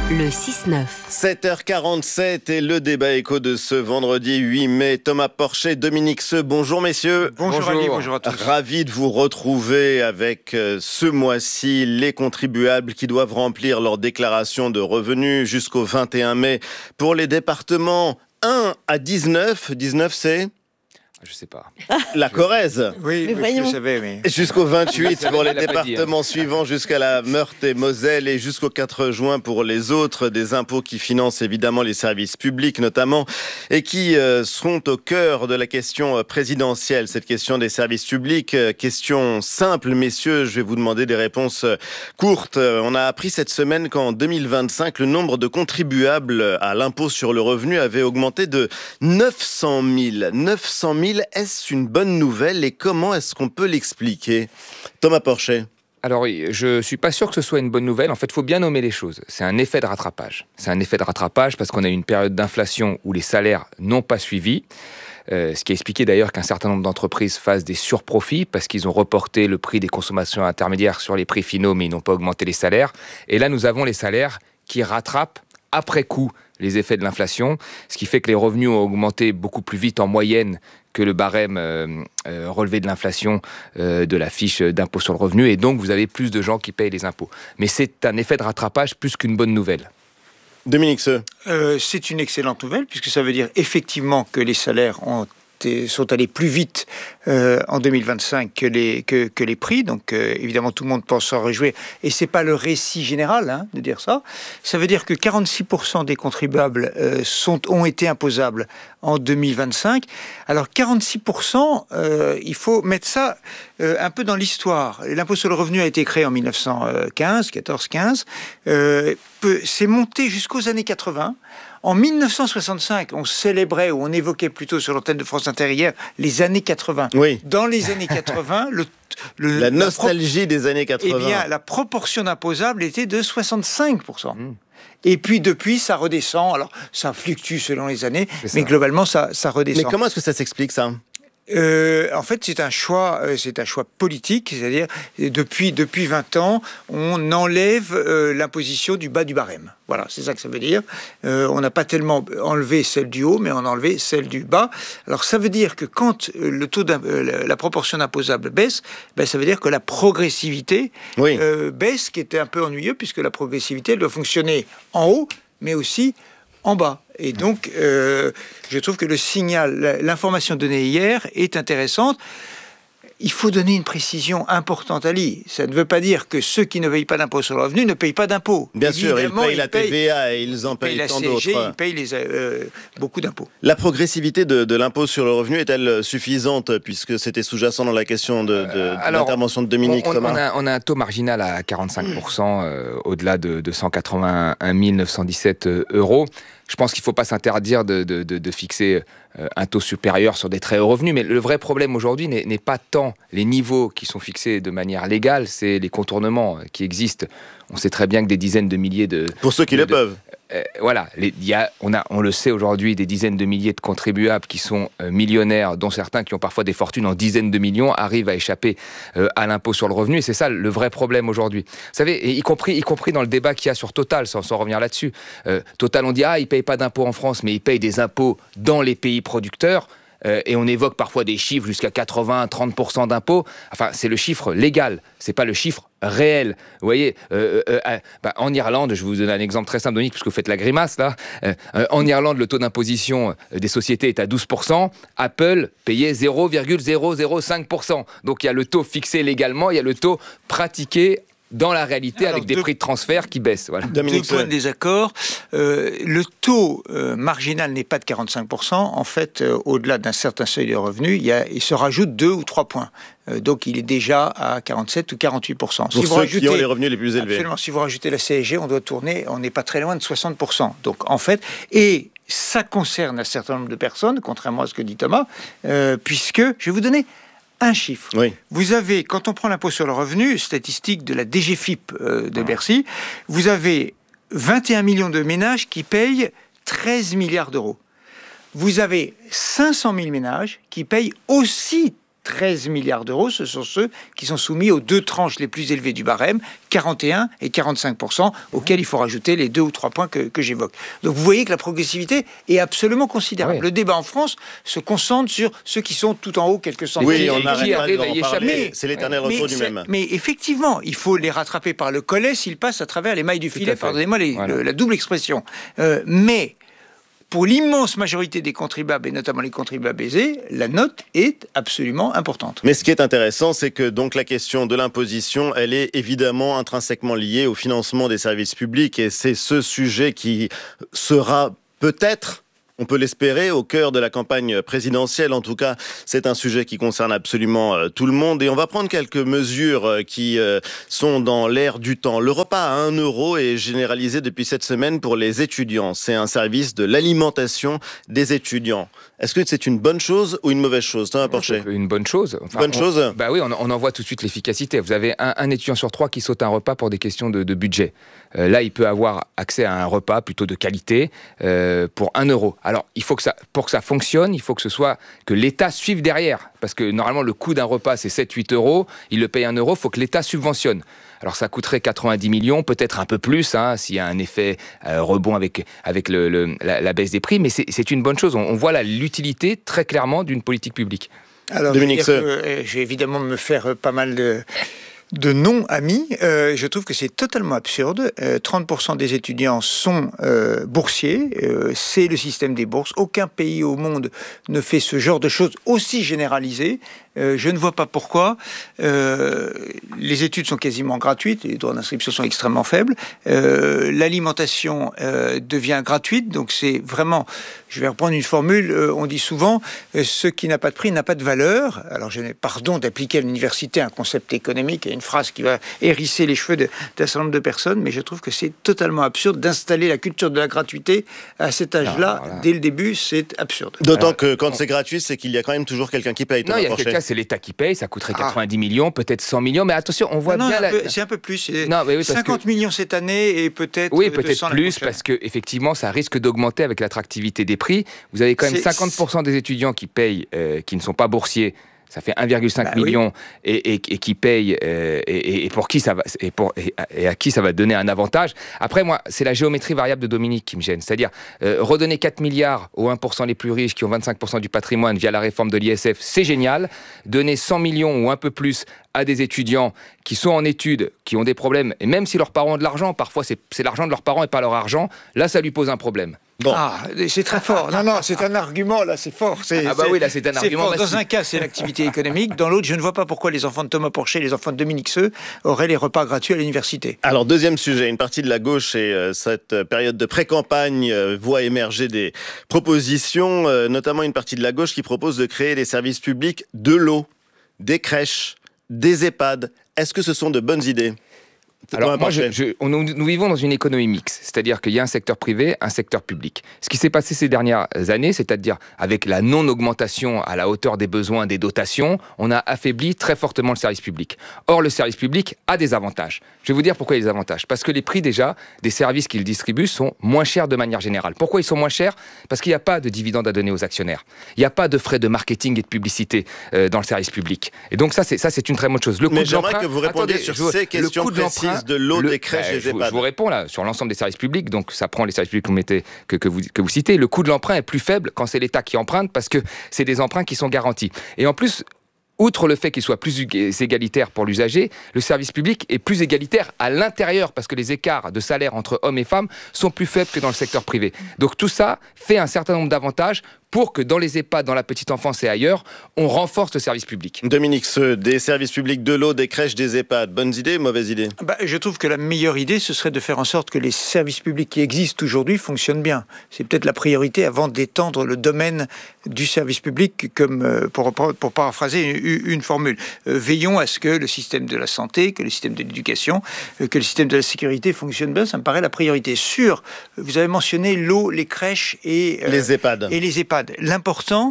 Le six neuf. sept heures quarante-sept et le débat écho de ce vendredi huit mai. Thomas Porcher, Dominique Seux, bonjour messieurs. Bonjour, bonjour Ali, bonjour à tous. Ravi de vous retrouver avec ce mois-ci les contribuables qui doivent remplir leur déclaration de revenus jusqu'au vingt et un mai pour les départements un à dix-neuf. dix-neuf c'est ? Je sais pas. La Corrèze. Oui, mais je savais, mais... Jusqu'au vingt-huit pour les départements suivants, jusqu'à la Meurthe et Moselle, et jusqu'au quatre juin pour les autres, des impôts qui financent évidemment les services publics notamment, et qui euh, seront au cœur de la question présidentielle, cette question des services publics. Euh, question simple, messieurs, je vais vous demander des réponses courtes. Euh, on a appris cette semaine qu'en deux mille vingt-cinq, le nombre de contribuables à l'impôt sur le revenu avait augmenté de neuf cent mille. neuf cent mille, est-ce une bonne nouvelle et comment est-ce qu'on peut l'expliquer ? Thomas Porcher. Alors oui, je suis pas sûr que ce soit une bonne nouvelle. En fait, il faut bien nommer les choses. C'est un effet de rattrapage. C'est un effet de rattrapage parce qu'on a eu une période d'inflation où les salaires n'ont pas suivi. Euh, ce qui a expliqué d'ailleurs qu'un certain nombre d'entreprises fassent des surprofits parce qu'ils ont reporté le prix des consommations intermédiaires sur les prix finaux, mais ils n'ont pas augmenté les salaires. Et là, nous avons les salaires qui rattrapent après coup les effets de l'inflation, ce qui fait que les revenus ont augmenté beaucoup plus vite en moyenne que le barème euh, euh, relevé de l'inflation euh, de la fiche d'impôt sur le revenu, et donc vous avez plus de gens qui payent les impôts. Mais c'est un effet de rattrapage plus qu'une bonne nouvelle. Dominique Seux. Euh, c'est une excellente nouvelle, puisque ça veut dire effectivement que les salaires ont sont allés plus vite euh, en deux mille vingt-cinq que les, que, que les prix. Donc, euh, évidemment, tout le monde pense s'en réjouir. Et ce n'est pas le récit général hein, de dire ça. Ça veut dire que quarante-six pour cent des contribuables euh, sont, ont été imposables en deux mille vingt-cinq. Alors, quarante-six pour cent, euh, il faut mettre ça euh, un peu dans l'histoire. L'impôt sur le revenu a été créé en mille neuf cent quinze, quatorze quinze. Euh, c'est monté jusqu'aux années quatre-vingts. En mille neuf cent soixante-cinq, on célébrait, ou on évoquait plutôt sur l'antenne de France Inter hier, les années quatre-vingts. Oui. Dans les années quatre-vingts, le, le, la nostalgie la pro- des années quatre-vingts. Eh bien, la proportion d'imposables était de soixante-cinq pour cent. Mmh. Et puis, depuis, ça redescend. Alors, ça fluctue selon les années, mais globalement, ça, ça redescend. Mais comment est-ce que ça s'explique, ça ? Euh, en fait, c'est un choix, euh, c'est un choix politique, c'est-à-dire depuis depuis vingt ans, on enlève euh, l'imposition du bas du barème. Voilà, c'est ça que ça veut dire. Euh, on n'a pas tellement enlevé celle du haut, mais on a enlevé celle du bas. Alors, ça veut dire que quand le taux euh, la proportion d'imposable baisse, ben ça veut dire que la progressivité oui. euh, baisse, ce qui était un peu ennuyeux puisque la progressivité elle doit fonctionner en haut, mais aussi en bas. Et donc, euh, je trouve que le signal, l'information donnée hier est intéressante. Il faut donner une précision importante, Ali. Ça ne veut pas dire que ceux qui ne payent pas d'impôt sur le revenu ne payent pas d'impôt. Bien sûr, ils payent ils la T V A et ils en payent, payent tant la C G, d'autres. Ils payent les, euh, beaucoup d'impôts. La progressivité de, de l'impôt sur le revenu est-elle suffisante, puisque c'était sous-jacent dans la question de, de, euh, alors, de l'intervention de Dominique on, Thomas. On a, on a un taux marginal à quarante-cinq pour cent, euh, au-delà de, de cent quatre-vingt-un mille neuf cent dix-sept euros. Je pense qu'il ne faut pas s'interdire de, de, de, de fixer euh, un taux supérieur sur des très hauts revenus, mais le vrai problème aujourd'hui n'est, n'est pas tant les niveaux qui sont fixés de manière légale, c'est les contournements qui existent. On sait très bien que des dizaines de milliers de... Pour ceux qui de, le peuvent. Euh, voilà, les, y a, on, a, on le sait aujourd'hui, des dizaines de milliers de contribuables qui sont euh, millionnaires, dont certains qui ont parfois des fortunes en dizaines de millions, arrivent à échapper euh, à l'impôt sur le revenu, et c'est ça le vrai problème aujourd'hui. Vous savez, et y, compris, y compris dans le débat qu'il y a sur Total, sans, sans revenir là-dessus. Euh, Total, on dit, ah, ils ne payent pas d'impôts en France, mais ils payent des impôts dans les pays producteurs. Euh, et on évoque parfois des chiffres jusqu'à quatre-vingts à trente pour cent d'impôts. Enfin, c'est le chiffre légal, c'est pas le chiffre réel. Vous voyez, euh, euh, euh, bah, en Irlande, je vais vous donner un exemple très simple, Dominique, puisque vous faites la grimace, là. Euh, euh, en Irlande, le taux d'imposition des sociétés est à douze pour cent. Apple payait zéro virgule zéro zéro cinq pour cent. Donc, il y a le taux fixé légalement, il y a le taux pratiqué dans la réalité. Alors, avec des deux, prix de transfert qui baissent. Voilà. Deux points de désaccord. Euh, le taux euh, marginal n'est pas de quarante-cinq pour cent. En fait, euh, au-delà d'un certain seuil de revenus, il, y a, il se rajoute deux ou trois points. Euh, donc, il est déjà à quarante-sept ou quarante-huit pour cent. Pour si ceux vous rajoutez, qui ont les revenus les plus élevés. Absolument. Si vous rajoutez la C S G, on doit tourner, on n'est pas très loin de soixante pour cent. Donc, en fait, et ça concerne un certain nombre de personnes, contrairement à ce que dit Thomas, euh, puisque, je vais vous donner un chiffre. Oui. Vous avez, quand on prend l'impôt sur le revenu, statistique de la D G F I P euh, de Bercy, vous avez vingt et un millions de ménages qui payent treize milliards d'euros. Vous avez cinq cent mille ménages qui payent aussi treize milliards d'euros, ce sont ceux qui sont soumis aux deux tranches les plus élevées du barème, quarante et un et quarante-cinq pour cent, auxquels il faut rajouter les deux ou trois points que, que j'évoque. Donc vous voyez que la progressivité est absolument considérable. Oui. Le débat en France se concentre sur ceux qui sont tout en haut, quelques centaines. Oui, on n'arrête pas de leur parler. C'est l'éternel mais, retour du même. Mais effectivement, il faut les rattraper par le collet s'ils passent à travers les mailles du filet. Pardonnez-moi les, voilà. le, la double expression. Euh, mais pour l'immense majorité des contribuables, et notamment les contribuables aisés, la note est absolument importante. Mais ce qui est intéressant, c'est que donc la question de l'imposition, elle est évidemment intrinsèquement liée au financement des services publics, et c'est ce sujet qui sera peut-être, on peut l'espérer, au cœur de la campagne présidentielle. En tout cas, c'est un sujet qui concerne absolument euh, tout le monde. Et on va prendre quelques mesures euh, qui euh, sont dans l'air du temps. Le repas à un euro est généralisé depuis cette semaine pour les étudiants. C'est un service de l'alimentation des étudiants. Est-ce que c'est une bonne chose ou une mauvaise chose, Thomas Porcher ? Une bonne chose. Enfin, bonne on, chose Bah oui, on, on en voit tout de suite l'efficacité. Vous avez un, un étudiant sur trois qui saute un repas pour des questions de, de budget. Euh, là, il peut avoir accès à un repas plutôt de qualité euh, pour un euro. Alors, il faut que ça, pour que ça fonctionne, il faut que ce soit que l'État suive derrière. Parce que normalement, le coût d'un repas, c'est sept à huit euros. Il le paye un euro, il faut que l'État subventionne. Alors ça coûterait quatre-vingt-dix millions, peut-être un peu plus, hein, s'il y a un effet euh, rebond avec, avec le, le, la, la baisse des prix. Mais c'est, c'est une bonne chose. On, on voit là, l'utilité très clairement d'une politique publique. Alors, Dominique, je, euh, je vais évidemment me faire pas mal de... de non-amis, euh, je trouve que c'est totalement absurde. Euh, trente pour cent des étudiants sont euh, boursiers, euh, c'est le système des bourses. Aucun pays au monde ne fait ce genre de choses aussi généralisées. Euh, je ne vois pas pourquoi. Euh, les études sont quasiment gratuites, les droits d'inscription sont extrêmement faibles. Euh, l'alimentation euh, devient gratuite, donc c'est vraiment, je vais reprendre une formule, euh, on dit souvent, euh, ce qui n'a pas de prix n'a pas de valeur. Alors je n'ai pardon d'appliquer à l'université un concept économique et une phrase qui va hérisser les cheveux de, d'un certain nombre de personnes, mais je trouve que c'est totalement absurde d'installer la culture de la gratuité à cet âge-là. Non, voilà. Dès le début, c'est absurde. D'autant Alors, que quand on... c'est gratuit, c'est qu'il y a quand même toujours quelqu'un qui paye. Non, il y a quelqu'un, c'est l'État qui paye, ça coûterait quatre-vingt-dix ah. millions, peut-être cent millions, mais attention, on voit non, bien... Un la... peu, c'est un peu plus, c'est non, mais oui, cinquante que... millions cette année et peut-être Oui, peut-être plus, parce qu'effectivement, ça risque d'augmenter avec l'attractivité des prix. Vous avez quand même c'est... cinquante pour cent des étudiants qui payent, euh, qui ne sont pas boursiers. Ça fait un virgule cinq bah, million oui. et, et, et qui paye euh, et, et pour qui ça va et, pour, et, et à qui ça va donner un avantage. Après moi, c'est la géométrie variable de Dominique qui me gêne. C'est-à-dire euh, redonner quatre milliards aux un pour cent les plus riches qui ont vingt-cinq pour cent du patrimoine via la réforme de l'I S F, c'est génial. Donner cent millions ou un peu plus à des étudiants qui sont en études, qui ont des problèmes, et même si leurs parents ont de l'argent, parfois c'est, c'est l'argent de leurs parents et pas leur argent, là ça lui pose un problème. Bon. Ah, c'est très fort. Non, non, c'est un argument, là, c'est fort. C'est, ah bah c'est, oui, là, c'est un c'est argument fort. Dans un cas, c'est l'activité économique. Dans l'autre, je ne vois pas pourquoi les enfants de Thomas Porcher et les enfants de Dominique Seux auraient les repas gratuits à l'université. Alors, deuxième sujet, une partie de la gauche et euh, cette période de pré-campagne euh, voit émerger des propositions, euh, notamment une partie de la gauche qui propose de créer des services publics de l'eau, des crèches, des EHPAD. Est-ce que ce sont de bonnes idées ? Alors moi, je, je, on, nous vivons dans une économie mixte, c'est-à-dire qu'il y a un secteur privé, un secteur public. Ce qui s'est passé ces dernières années, c'est-à-dire avec la non-augmentation à la hauteur des besoins des dotations, on a affaibli très fortement le service public. Or, le service public a des avantages. Je vais vous dire pourquoi il y a des avantages. Parce que les prix déjà des services qu'il distribue sont moins chers de manière générale. Pourquoi ils sont moins chers ? Parce qu'il n'y a pas de dividendes à donner aux actionnaires. Il n'y a pas de frais de marketing et de publicité euh, dans le service public. Et donc ça, c'est, ça, c'est une très bonne chose. Le coût Mais de j'aimerais l'emprunt, que vous répondiez attendez, sur je, ces questions précises de l'eau, le, des crèches, bah, des EHPAD. Je, je vous réponds là, sur l'ensemble des services publics, donc ça prend les services publics que vous, mettez, que, que, vous, que vous citez. Le coût de l'emprunt est plus faible quand c'est l'État qui emprunte parce que c'est des emprunts qui sont garantis. Et en plus, outre le fait qu'il soit plus égalitaire pour l'usager, le service public est plus égalitaire à l'intérieur parce que les écarts de salaire entre hommes et femmes sont plus faibles que dans le secteur privé. Donc tout ça fait un certain nombre d'avantages pour que dans les EHPAD, dans la petite enfance et ailleurs, on renforce le service public. Dominique Seux, des services publics de l'eau, des crèches, des EHPAD, bonnes idées, mauvaises idées ? Bah, je trouve que la meilleure idée, ce serait de faire en sorte que les services publics qui existent aujourd'hui fonctionnent bien. C'est peut-être la priorité avant d'étendre le domaine du service public, comme euh, pour, pour paraphraser une, une formule. Euh, veillons à ce que le système de la santé, que le système de l'éducation, euh, que le système de la sécurité fonctionne bien, ça me paraît la priorité. Sur, vous avez mentionné l'eau, les crèches et, euh, les EHPAD. et les EHPAD. L'important,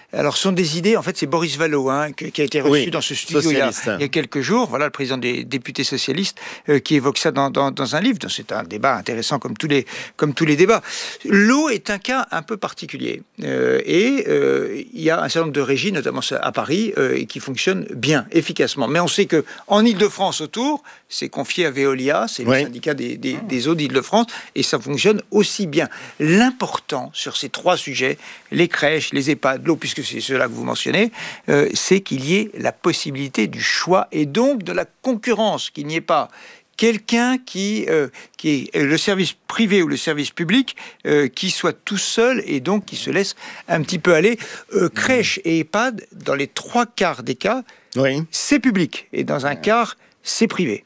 Alors, ce sont des idées, en fait, c'est Boris Vallaud, hein, qui a été reçu oui, dans ce studio il y, a, il y a quelques jours, voilà, le président des députés socialistes, euh, qui évoque ça dans, dans, dans un livre. Donc, c'est un débat intéressant comme tous les, comme tous les débats. L'eau est un cas un peu particulier. Euh, et euh, il y a un certain nombre de régies, notamment à Paris, euh, qui fonctionnent bien, efficacement. Mais on sait qu'en Île-de-France, autour, c'est confié à Veolia, c'est oui. le syndicat des, des, des eaux d'Île-de-France, et ça fonctionne aussi bien. L'important sur ces trois sujets, les crèches, les EHPAD, l'eau, puisque c'est cela que vous mentionnez, euh, c'est qu'il y ait la possibilité du choix et donc de la concurrence, qu'il n'y ait pas quelqu'un qui, euh, qui est le service privé ou le service public euh, qui soit tout seul et donc qui se laisse un petit peu aller. Euh, crèche et EHPAD, dans les trois quarts des cas, oui. c'est public et dans un quart, c'est privé.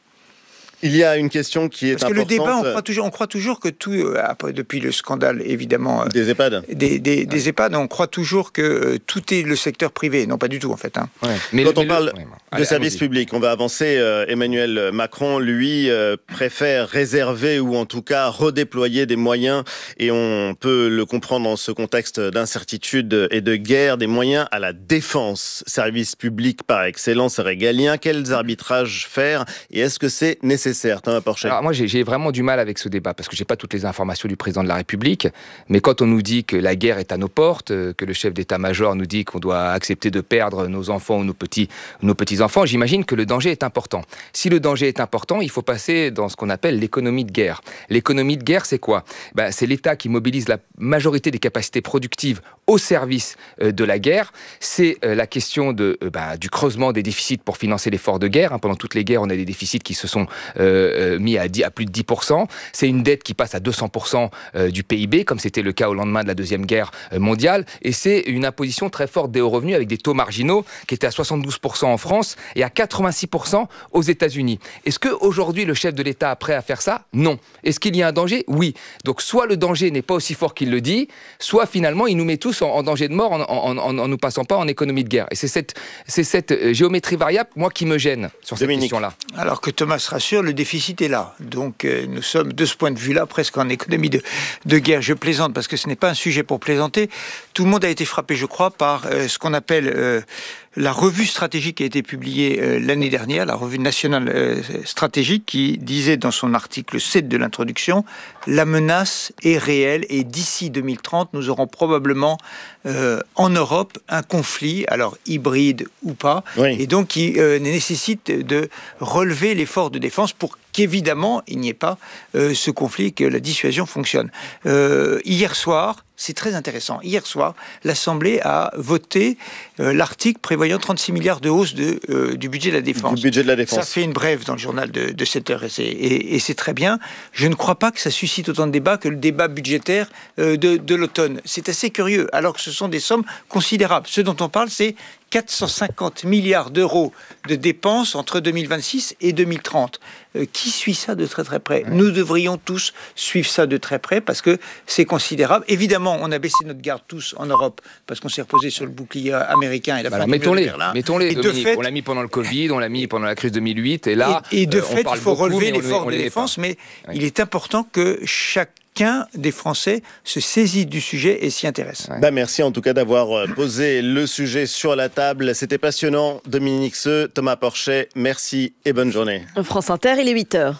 Il y a une question qui est Parce que importante. le débat, on croit toujours, on croit toujours que tout, euh, après, depuis le scandale évidemment... Euh, des EHPAD Des, des, des EHPAD, on croit toujours que euh, tout est le secteur privé. Non, pas du tout en fait. Hein. Ouais. Mais Quand le, on parle le... ouais, de allez, services publics, on va avancer. Euh, Emmanuel Macron, lui, euh, préfère réserver ou en tout cas redéployer des moyens, et on peut le comprendre dans ce contexte d'incertitude et de guerre, des moyens à la défense. Service public par excellence régalien. Quels arbitrages faire et est-ce que c'est nécessaire? Alors moi j'ai, j'ai vraiment du mal avec ce débat parce que j'ai pas toutes les informations du président de la République, mais quand on nous dit que la guerre est à nos portes, que le chef d'état-major nous dit qu'on doit accepter de perdre nos enfants ou nos petits, nos petits-enfants, j'imagine que le danger est important. Si le danger est important, il faut passer dans ce qu'on appelle l'économie de guerre. L'économie de guerre, c'est quoi? Ben, c'est l'État qui mobilise la majorité des capacités productives au service de la guerre. C'est la question de, ben, du creusement des déficits pour financer l'effort de guerre. Pendant toutes les guerres, on a des déficits qui se sont Euh, mis à, dix, à plus de dix pour cent. C'est une dette qui passe à deux cents pour cent euh, du P I B, comme c'était le cas au lendemain de la Deuxième Guerre mondiale. Et c'est une imposition très forte des hauts revenus, avec des taux marginaux qui étaient à soixante-douze pour cent en France et à quatre-vingt-six pour cent aux États-Unis. Est-ce qu'aujourd'hui, le chef de l'État est prêt à faire ça? Non. Est-ce qu'il y a un danger? Oui. Donc, soit le danger n'est pas aussi fort qu'il le dit, soit finalement, il nous met tous en, en danger de mort en, en, en, en nous passant pas en économie de guerre. Et c'est cette, c'est cette géométrie variable, moi, qui me gêne sur cette Dominique. question-là. Alors que Thomas se rassure, le déficit est là. Donc euh, nous sommes de ce point de vue-là presque en économie de, de guerre. Je plaisante parce que ce n'est pas un sujet pour plaisanter. Tout le monde a été frappé, je crois, par euh, ce qu'on appelle euh, la revue stratégique qui a été publiée euh, l'année dernière, la revue nationale euh, stratégique, qui disait dans son article sept de l'introduction, la menace est réelle et d'ici deux mille trente, nous aurons probablement euh, en Europe un conflit, alors hybride ou pas, oui. et donc qui euh, nécessite de relever l'effort de défense pour qu'évidemment il n'y ait pas euh, ce conflit, que la dissuasion fonctionne. Euh, hier soir, c'est très intéressant. Hier soir, l'Assemblée a voté euh, l'article prévoyant trente-six milliards de hausse de, euh, du budget de la défense. Du budget de la défense. Ça fait une brève dans le journal de, de sept heures et c'est, et, et c'est très bien. Je ne crois pas que ça suscite autant de débats que le débat budgétaire euh, de, de l'automne. C'est assez curieux, alors que ce sont des sommes considérables. Ce dont on parle, c'est quatre cent cinquante milliards d'euros de dépenses entre deux mille vingt-six et deux mille trente. Euh, qui suit ça de très très près? Nous devrions tous suivre ça de très près parce que c'est considérable. Évidemment, on a baissé notre garde tous en Europe parce qu'on s'est reposé sur le bouclier américain et la bah fin alors, mettons-les, Berlin. mettons-les, et Dominique. De fait, on l'a mis pendant le Covid, on l'a mis pendant la crise deux mille huit et là, et, et de euh, fait, il faut beaucoup, relever l'effort de défense, mais oui. il est important que chaque Qu'un des Français se saisit du sujet et s'y intéresse. Ouais. Bah merci en tout cas d'avoir posé le sujet sur la table. C'était passionnant. Dominique Seux, Thomas Porchet, merci et bonne journée. France Inter, il est huit heures.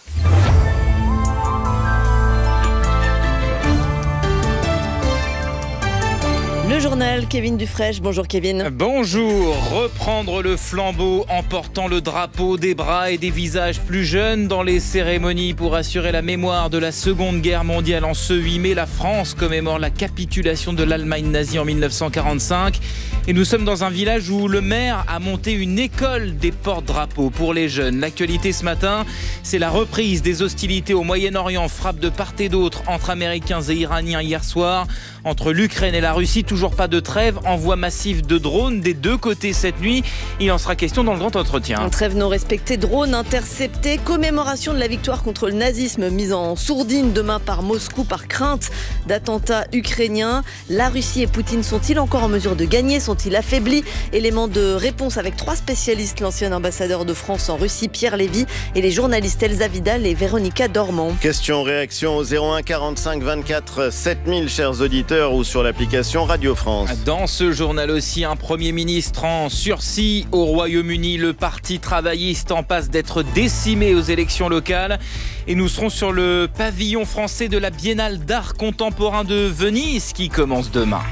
Le journal, Kevin Dufresne. Bonjour Kevin. Bonjour. Reprendre le flambeau en portant le drapeau, des bras et des visages plus jeunes dans les cérémonies pour assurer la mémoire de la Seconde Guerre mondiale. En ce huit mai, la France commémore la capitulation de l'Allemagne nazie en mille neuf cent quarante-cinq. Et nous sommes dans un village où le maire a monté une école des porte-drapeaux pour les jeunes. L'actualité ce matin, c'est la reprise des hostilités au Moyen-Orient. Frappe de part et d'autre entre Américains et Iraniens hier soir. Entre l'Ukraine et la Russie, toujours pas de trêve. Envoi massif de drones des deux côtés cette nuit. Il en sera question dans le grand entretien. En trêve non respectée, drones interceptés. Commémoration de la victoire contre le nazisme mise en sourdine demain par Moscou par crainte d'attentats ukrainiens. La Russie et Poutine sont-ils encore en mesure de gagner? Sont-ils affaiblis? Élément de réponse avec trois spécialistes. L'ancien ambassadeur de France en Russie, Pierre Lévy, et les journalistes Elsa Vidal et Véronica Dormand. Question, réaction au zéro un quarante-cinq vingt-quatre sept mille, chers auditeurs, ou sur l'application Radio France. France. Dans ce journal aussi, un Premier ministre en sursis au Royaume-Uni. Le parti travailliste en passe d'être décimé aux élections locales. Et nous serons sur le pavillon français de la Biennale d'art contemporain de Venise qui commence demain.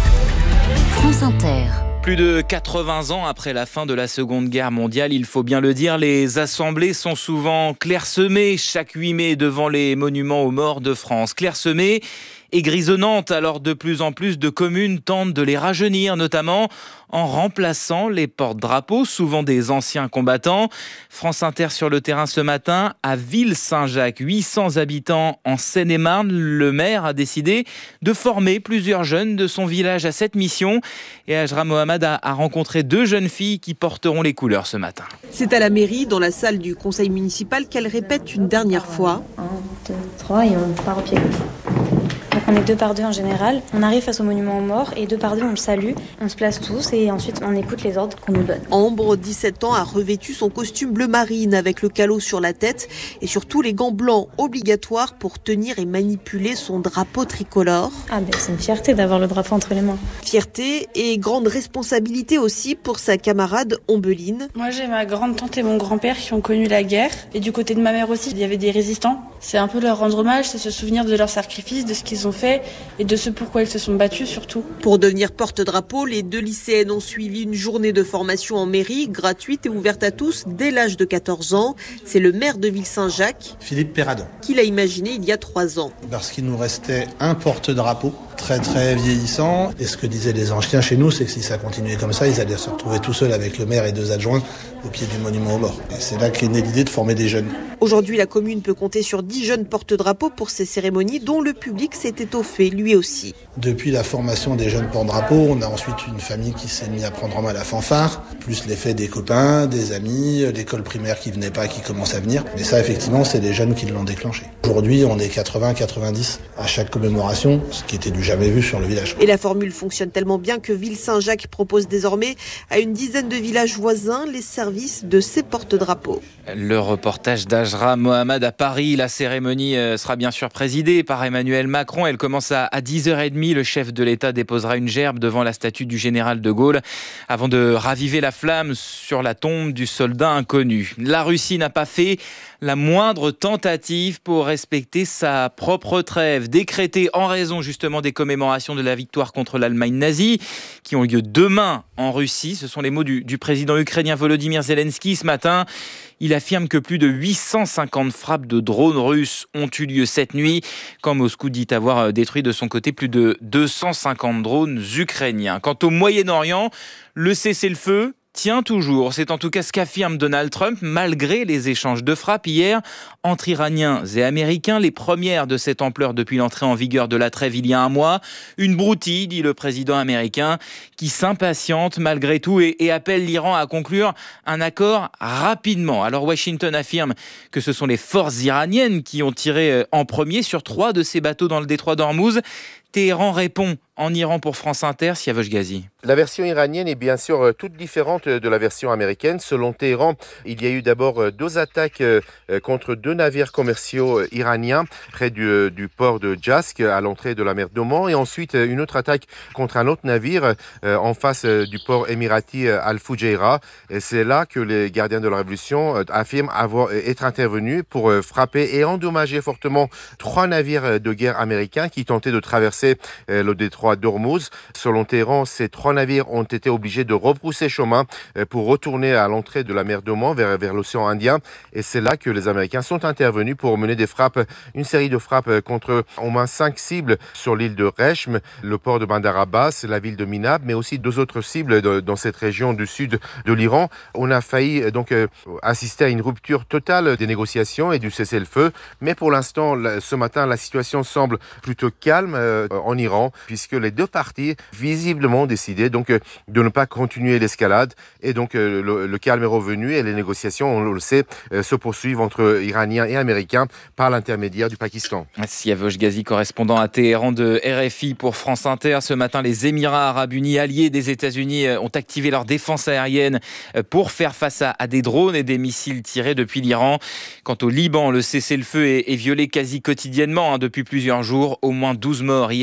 France Inter. Plus de quatre-vingts ans après la fin de la Seconde Guerre mondiale, il faut bien le dire, les assemblées sont souvent clairsemées chaque huit mai devant les monuments aux morts de France. Clairsemées et grisonnantes, alors de plus en plus de communes tentent de les rajeunir, notamment en remplaçant les porte-drapeaux, souvent des anciens combattants. France Inter sur le terrain ce matin, à Ville-Saint-Jacques, huit cents habitants en Seine-et-Marne. Le maire a décidé de former plusieurs jeunes de son village à cette mission. Et Ajra Mohamed a, a rencontré deux jeunes filles qui porteront les couleurs ce matin. C'est à la mairie, dans la salle du conseil municipal, qu'elle répète une dernière fois. un, deux, trois et on part au pied gauche. Donc on est deux par deux en général. On arrive face au monument aux morts et deux par deux on le salue. On se place tous et ensuite on écoute les ordres qu'on nous donne. Ambre, dix-sept ans, a revêtu son costume bleu marine avec le calot sur la tête et surtout les gants blancs obligatoires pour tenir et manipuler son drapeau tricolore. Ah ben c'est une fierté d'avoir le drapeau entre les mains. Fierté et grande responsabilité aussi pour sa camarade Ombeline. Moi j'ai ma grande tante et mon grand-père qui ont connu la guerre et du côté de ma mère aussi il y avait des résistants. C'est un peu leur rendre hommage, c'est se souvenir de leur sacrifice, de ce qu'ils ont fait et de ce pourquoi ils se sont battus surtout. Pour devenir porte-drapeau, les deux lycéennes ont suivi une journée de formation en mairie, gratuite et ouverte à tous dès l'âge de quatorze ans. C'est le maire de Ville-Saint-Jacques, Philippe Perradon, qui l'a imaginé il y a trois ans. Parce qu'il nous restait un porte-drapeau très très vieillissant. Et ce que disaient les anciens chez nous, c'est que si ça continuait comme ça, ils allaient se retrouver tout seuls avec le maire et deux adjoints au pied du monument aux morts. Et c'est là qu'est née l'idée de former des jeunes. Aujourd'hui, la commune peut compter sur dix jeunes porte-drapeaux pour ces cérémonies dont le public s'est étoffé lui aussi. Depuis la formation des jeunes porte-drapeaux, on a ensuite une famille qui s'est mise à prendre en main la fanfare, plus l'effet des copains, des amis, l'école primaire qui venait pas, qui commence à venir. Mais ça, effectivement, c'est les jeunes qui l'ont déclenché. Aujourd'hui, on est quatre-vingts quatre-vingt-dix à chaque commémoration, ce qui était du jamais vu sur le village. Et la formule fonctionne tellement bien que Ville-Saint-Jacques propose désormais à une dizaine de villages voisins les services de ces porte-drapeaux. Le reportage d'Ajra Mohamed à Paris. La cérémonie sera bien sûr présidée par Emmanuel Macron. Elle commence à dix heures trente. Le chef de l'État déposera une gerbe devant la statue du général de Gaulle avant de raviver la flamme sur la tombe du soldat inconnu. La Russie n'a pas fait la moindre tentative pour respecter sa propre trêve, décrétée en raison justement des commémorations de la victoire contre l'Allemagne nazie, qui ont lieu demain en Russie. Ce sont les mots du, du président ukrainien Volodymyr Zelensky ce matin. Il affirme que plus de huit cent cinquante frappes de drones russes ont eu lieu cette nuit, quand Moscou dit avoir détruit de son côté plus de deux cent cinquante drones ukrainiens. Quant au Moyen-Orient, le cessez-le-feu tient toujours. C'est en tout cas ce qu'affirme Donald Trump, malgré les échanges de frappes hier entre Iraniens et Américains, les premières de cette ampleur depuis l'entrée en vigueur de la trêve il y a un mois. Une broutille, dit le président américain, qui s'impatiente malgré tout et, et appelle l'Iran à conclure un accord rapidement. Alors Washington affirme que ce sont les forces iraniennes qui ont tiré en premier sur trois de ces bateaux dans le détroit d'Ormuz. Téhéran répond en Iran pour France Inter, Siavosh Ghazi. La version iranienne est bien sûr toute différente de la version américaine. Selon Téhéran, il y a eu d'abord deux attaques contre deux navires commerciaux iraniens près du, du port de Jask à l'entrée de la mer d'Oman, et ensuite une autre attaque contre un autre navire en face du port émirati Al-Fujairah. C'est là que les gardiens de la révolution affirment avoir, être intervenus pour frapper et endommager fortement trois navires de guerre américains qui tentaient de traverser le détroit d'Ormuz. Selon Téhéran, ces trois navires ont été obligés de rebrousser chemin pour retourner à l'entrée de la mer d'Oman vers, vers l'océan Indien. Et c'est là que les Américains sont intervenus pour mener des frappes, une série de frappes contre au moins cinq cibles sur l'île de Rechm, le port de Bandar Abbas, la ville de Minab, mais aussi deux autres cibles de, dans cette région du sud de l'Iran. On a failli donc euh, assister à une rupture totale des négociations et du cessez-le-feu. Mais pour l'instant, ce matin, la situation semble plutôt calme euh, en Iran, puisque les deux parties visiblement ont décidé donc de ne pas continuer l'escalade, et donc le, le calme est revenu et les négociations, on le sait, se poursuivent entre Iraniens et Américains par l'intermédiaire du Pakistan. Siavosh Ghazi, correspondant à Téhéran de R F I pour France Inter. Ce matin, les Émirats arabes unis, alliés des États-Unis, ont activé leur défense aérienne pour faire face à, à des drones et des missiles tirés depuis l'Iran. Quant au Liban, le cessez-le-feu est, est violé quasi quotidiennement hein, depuis plusieurs jours. Au moins douze morts hier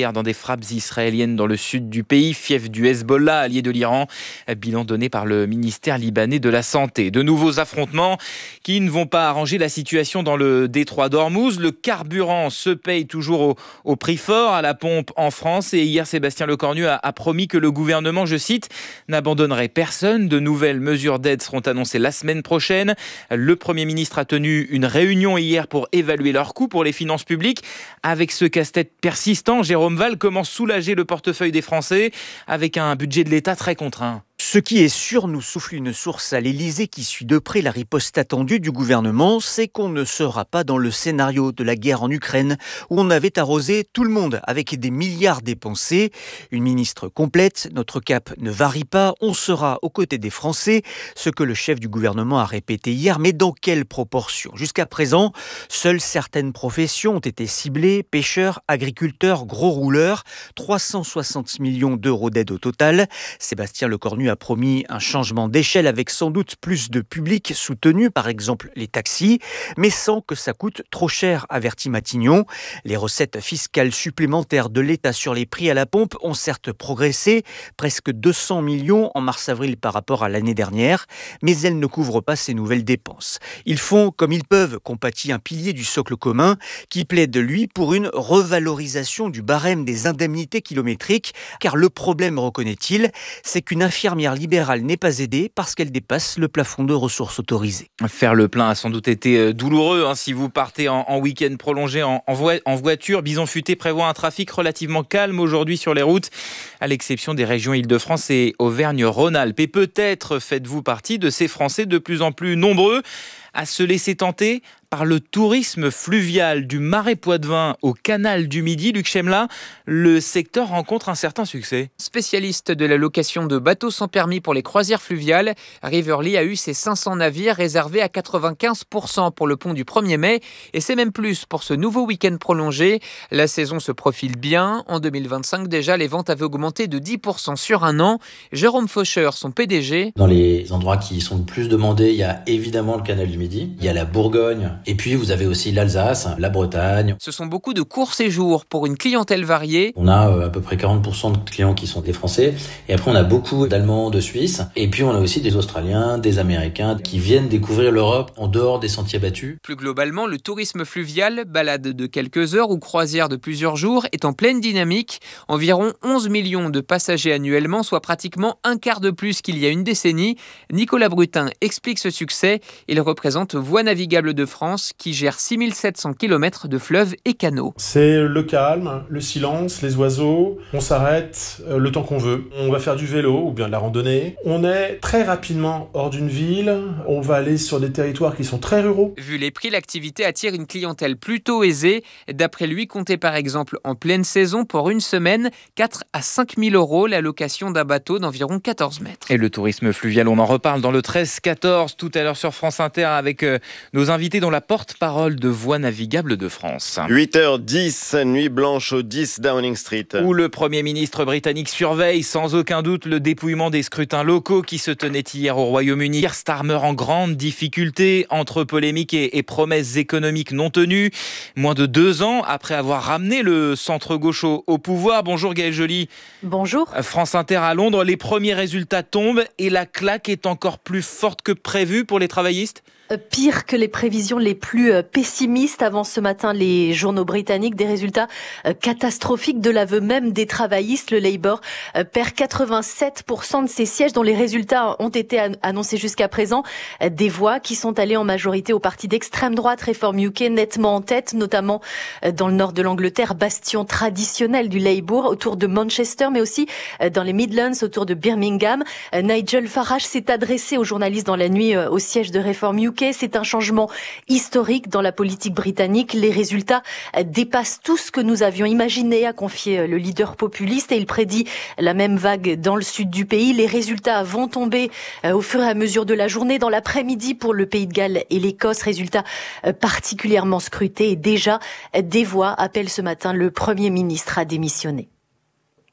hier dans des frappes israéliennes dans le sud du pays, fief du Hezbollah, allié de l'Iran. Bilan donné par le ministère libanais de la Santé. De nouveaux affrontements qui ne vont pas arranger la situation dans le détroit d'Ormuz. Le carburant se paye toujours au, au prix fort à la pompe en France. Et hier, Sébastien Lecornu a, a promis que le gouvernement, je cite, n'abandonnerait personne. De nouvelles mesures d'aide seront annoncées la semaine prochaine. Le Premier ministre a tenu une réunion hier pour évaluer leurs coûts pour les finances publiques. Avec ce casse-tête persistant, Jérôme Valls, comment soulager le portefeuille des Français avec un budget de l'État très contraint? Ce qui est sûr, nous souffle une source à l'Élysée qui suit de près la riposte attendue du gouvernement, c'est qu'on ne sera pas dans le scénario de la guerre en Ukraine où on avait arrosé tout le monde avec des milliards dépensés. Une ministre complète, notre cap ne varie pas, on sera aux côtés des Français, ce que le chef du gouvernement a répété hier, mais dans quelle proportion? Jusqu'à présent, seules certaines professions ont été ciblées, pêcheurs, agriculteurs, gros rouleurs, trois cent soixante millions d'euros d'aide au total. Sébastien Lecornu a promis un changement d'échelle avec sans doute plus de public soutenu, par exemple les taxis, mais sans que ça coûte trop cher, avertit Matignon. Les recettes fiscales supplémentaires de l'État sur les prix à la pompe ont certes progressé, presque deux cents millions en mars-avril par rapport à l'année dernière, mais elles ne couvrent pas ces nouvelles dépenses. Ils font comme ils peuvent, compatit un pilier du socle commun, qui plaide, lui, pour une revalorisation du barème des indemnités kilométriques, car le problème, reconnaît-il, c'est qu'une infirmière libérale n'est pas aidée parce qu'elle dépasse le plafond de ressources autorisées. Faire le plein a sans doute été douloureux hein, si vous partez en, en week-end prolongé en, en, vo- en voiture. Bison Futé prévoit un trafic relativement calme aujourd'hui sur les routes, à l'exception des régions Île-de-France et Auvergne-Rhône-Alpes. Et peut-être faites-vous partie de ces Français de plus en plus nombreux à se laisser tenter par le tourisme fluvial du Marais Poitevin au canal du Midi. Luc Chemla, le secteur rencontre un certain succès. Spécialiste de la location de bateaux sans permis pour les croisières fluviales, Riverly a eu ses cinq cents navires réservés à quatre-vingt-quinze pour cent pour le pont du premier mai et c'est même plus pour ce nouveau week-end prolongé. La saison se profile bien. En deux mille vingt-cinq, déjà, les ventes avaient augmenté de dix pour cent sur un an. Jérôme Faucheur, son P D G. Dans les endroits qui sont le plus demandés, il y a évidemment le canal du Midi, il y a la Bourgogne, et puis vous avez aussi l'Alsace, la Bretagne. Ce sont beaucoup de courts séjours pour une clientèle variée. On a euh, à peu près quarante pour cent de clients qui sont des Français, et après on a beaucoup d'Allemands, de Suisses, et puis on a aussi des Australiens, des Américains qui viennent découvrir l'Europe en dehors des sentiers battus. Plus globalement, le tourisme fluvial, balade de quelques heures ou croisière de plusieurs jours, est en pleine dynamique. Environ onze millions de passagers annuellement, soit pratiquement un quart de plus qu'il y a une décennie. Nicolas Brutin explique ce succès. Il représente Voies navigables de France qui gère six mille sept cents kilomètres de fleuves et canaux. C'est le calme, le silence, les oiseaux. On s'arrête euh, le temps qu'on veut. On va faire du vélo ou bien de la randonnée. On est très rapidement hors d'une ville. On va aller sur des territoires qui sont très ruraux. Vu les prix, l'activité attire une clientèle plutôt aisée. D'après lui, comptez par exemple en pleine saison pour une semaine, quatre à cinq mille euros la location d'un bateau d'environ quatorze mètres. Et le tourisme fluvial, on en reparle dans le treize quatorze tout à l'heure sur France Inter avec euh, nos invités dont la porte-parole de Voies navigables de France. huit heures dix, nuit blanche au dix Downing Street. Où le Premier ministre britannique surveille sans aucun doute le dépouillement des scrutins locaux qui se tenaient hier au Royaume-Uni. Keir Starmer en grande difficulté entre polémiques et, et promesses économiques non tenues. Moins de deux ans après avoir ramené le centre-gauche au, au pouvoir. Bonjour Gaëlle Joly. Bonjour. France Inter à Londres, les premiers résultats tombent et la claque est encore plus forte que prévu pour les travaillistes. Pire que les prévisions les plus pessimistes avancent ce matin les journaux britanniques, des résultats catastrophiques de l'aveu même des travaillistes. Le Labour perd quatre-vingt-sept pour cent de ses sièges dont les résultats ont été annoncés jusqu'à présent. Des voix qui sont allées en majorité au parti d'extrême droite Reform U K, nettement en tête, notamment dans le nord de l'Angleterre, bastion traditionnel du Labour, autour de Manchester, mais aussi dans les Midlands, autour de Birmingham. Nigel Farage s'est adressé aux journalistes dans la nuit au siège de Reform U K. C'est un changement historique dans la politique britannique. Les résultats dépassent tout ce que nous avions imaginé, a confié le leader populiste, et il prédit la même vague dans le sud du pays. Les résultats vont tomber au fur et à mesure de la journée, dans l'après-midi pour le Pays de Galles et l'Écosse. Résultats particulièrement scrutés, et déjà des voix appellent ce matin le Premier ministre à démissionner.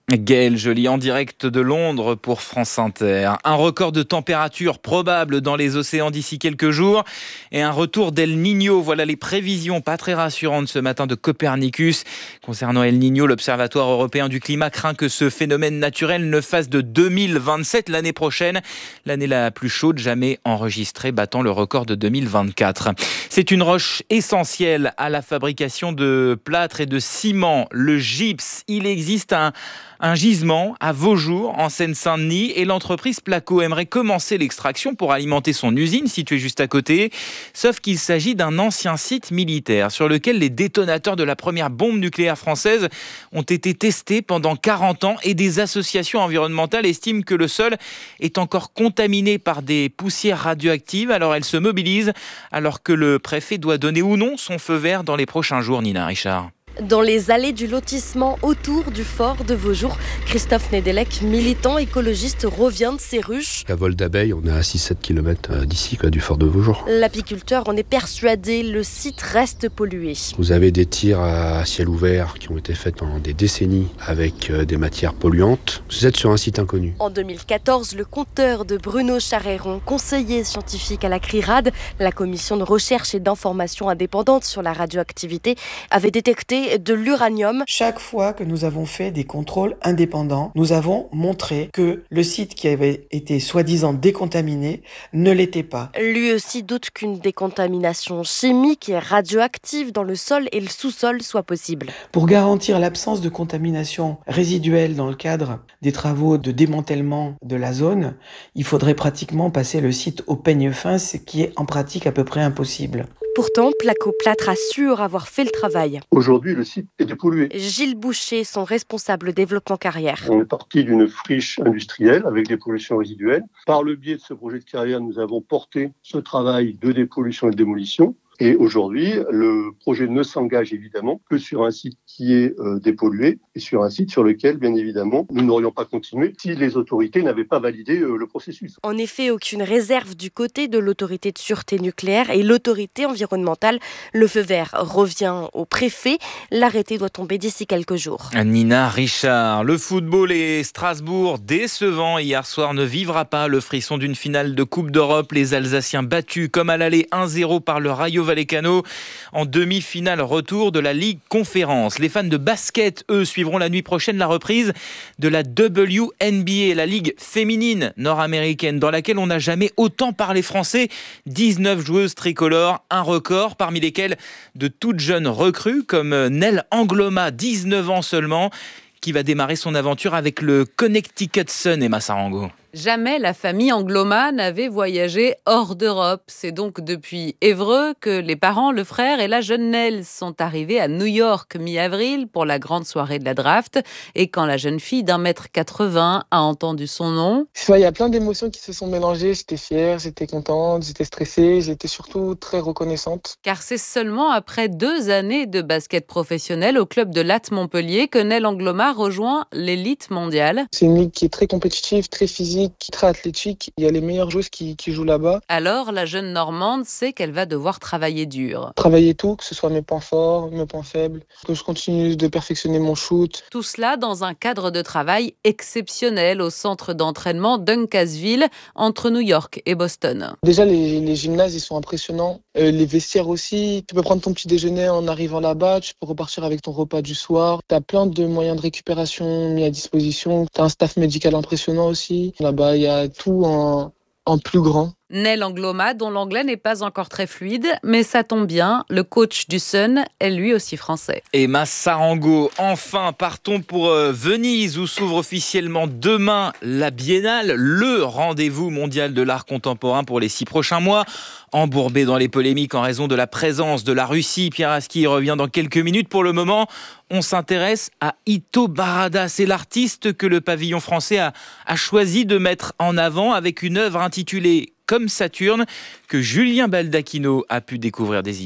Gaël Joly en direct de Londres pour France Inter. Un record de température probable dans les océans d'ici quelques jours et un retour d'El Niño. Voilà les prévisions pas très rassurantes ce matin de Copernicus. Concernant El Niño, l'Observatoire européen du climat craint que ce phénomène naturel ne fasse de deux mille vingt-sept l'année prochaine l'année la plus chaude jamais enregistrée, battant le record de deux mille vingt-quatre. C'est une roche essentielle à la fabrication de plâtre et de ciment, le gypse. Il existe un Un gisement à Vaujour, en Seine-Saint-Denis, et l'entreprise Placo aimerait commencer l'extraction pour alimenter son usine située juste à côté. Sauf qu'il s'agit d'un ancien site militaire sur lequel les détonateurs de la première bombe nucléaire française ont été testés pendant quarante ans et des associations environnementales estiment que le sol est encore contaminé par des poussières radioactives. Alors elles se mobilisent alors que le préfet doit donner ou non son feu vert dans les prochains jours. Nina Richard. Dans les allées du lotissement autour du fort de Vaujour, Christophe Nedelec, militant écologiste, revient de ses ruches. À vol d'abeilles, on est à six à sept kilomètres d'ici, quoi, du fort de Vaujour. L'apiculteur en est persuadé, le site reste pollué. Vous avez des tirs à ciel ouvert qui ont été faits pendant des décennies avec des matières polluantes. Vous êtes sur un site inconnu. En deux mille quatorze, le compteur de Bruno Charéron, conseiller scientifique à la CRIRAD, la commission de recherche et d'information indépendante sur la radioactivité, avait détecté de l'uranium. Chaque fois que nous avons fait des contrôles indépendants, nous avons montré que le site qui avait été soi-disant décontaminé ne l'était pas. Lui aussi doute qu'une décontamination chimique et radioactive dans le sol et le sous-sol soit possible. Pour garantir l'absence de contamination résiduelle dans le cadre des travaux de démantèlement de la zone, il faudrait pratiquement passer le site au peigne fin, ce qui est en pratique à peu près impossible. Pourtant, Placo Plâtre assure avoir fait le travail. Aujourd'hui, le site est dépollué. Gilles Boucher, son responsable développement carrière. On est parti d'une friche industrielle avec des pollutions résiduelles. Par le biais de ce projet de carrière, nous avons porté ce travail de dépollution et de démolition. Et aujourd'hui, le projet ne s'engage évidemment que sur un site qui est euh, dépollué et sur un site sur lequel, bien évidemment, nous n'aurions pas continué si les autorités n'avaient pas validé euh, le processus. En effet, aucune réserve du côté de l'autorité de sûreté nucléaire et l'autorité environnementale. Le feu vert revient au préfet. L'arrêté doit tomber d'ici quelques jours. Nina Richard, le football et Strasbourg décevant hier soir ne vivra pas le frisson d'une finale de Coupe d'Europe. Les Alsaciens battus comme à l'aller un zéro par le Rayo Vallecano en demi-finale retour de la Ligue Conférence. Les fans de basket, eux, suivront la nuit prochaine la reprise de la W N B A, la Ligue féminine nord-américaine, dans laquelle on n'a jamais autant parlé français. dix-neuf joueuses tricolores, un record, parmi lesquelles de toutes jeunes recrues comme Nell Angloma, dix-neuf ans seulement, qui va démarrer son aventure avec le Connecticut Sun. Emma Sarango. Jamais la famille Angloma n'avait voyagé hors d'Europe. C'est donc depuis Évreux que les parents, le frère et la jeune Nell sont arrivés à New York mi-avril pour la grande soirée de la draft. Et quand la jeune fille d'un mètre quatre-vingts a entendu son nom... Il y a plein d'émotions qui se sont mélangées. J'étais fière, j'étais contente, j'étais stressée, j'étais surtout très reconnaissante. Car c'est seulement après deux années de basket professionnel au club de Latte Montpellier que Nell Angloma rejoint l'élite mondiale. C'est une ligue qui est très compétitive, très physique, très athlétique. Il y a les meilleures joueuses qui, qui jouent là-bas. Alors, la jeune Normande sait qu'elle va devoir travailler dur. Travailler tout, que ce soit mes points forts, mes points faibles, que je continue de perfectionner mon shoot. Tout cela dans un cadre de travail exceptionnel au centre d'entraînement Duncasville, entre New York et Boston. Déjà, les, les gymnases, ils sont impressionnants. Euh, les vestiaires aussi. Tu peux prendre ton petit déjeuner en arrivant là-bas, tu peux repartir avec ton repas du soir. Tu as plein de moyens de récupération mis à disposition. Tu as un staff médical impressionnant aussi. Là-bas, il y a tout en, en plus grand. Nell Angloma, dont l'anglais n'est pas encore très fluide, mais ça tombe bien, le coach du Sun est lui aussi français. Emma Sarango, enfin partons pour euh, Venise, où s'ouvre officiellement demain la Biennale, le rendez-vous mondial de l'art contemporain pour les six prochains mois. Embourbé dans les polémiques en raison de la présence de la Russie, Pierre Aski revient dans quelques minutes. Pour le moment, on s'intéresse à Ito Barada. C'est l'artiste que le pavillon français a, a choisi de mettre en avant avec une œuvre intitulée Comme Saturne, que Julien Baldacchino a pu découvrir dès hier.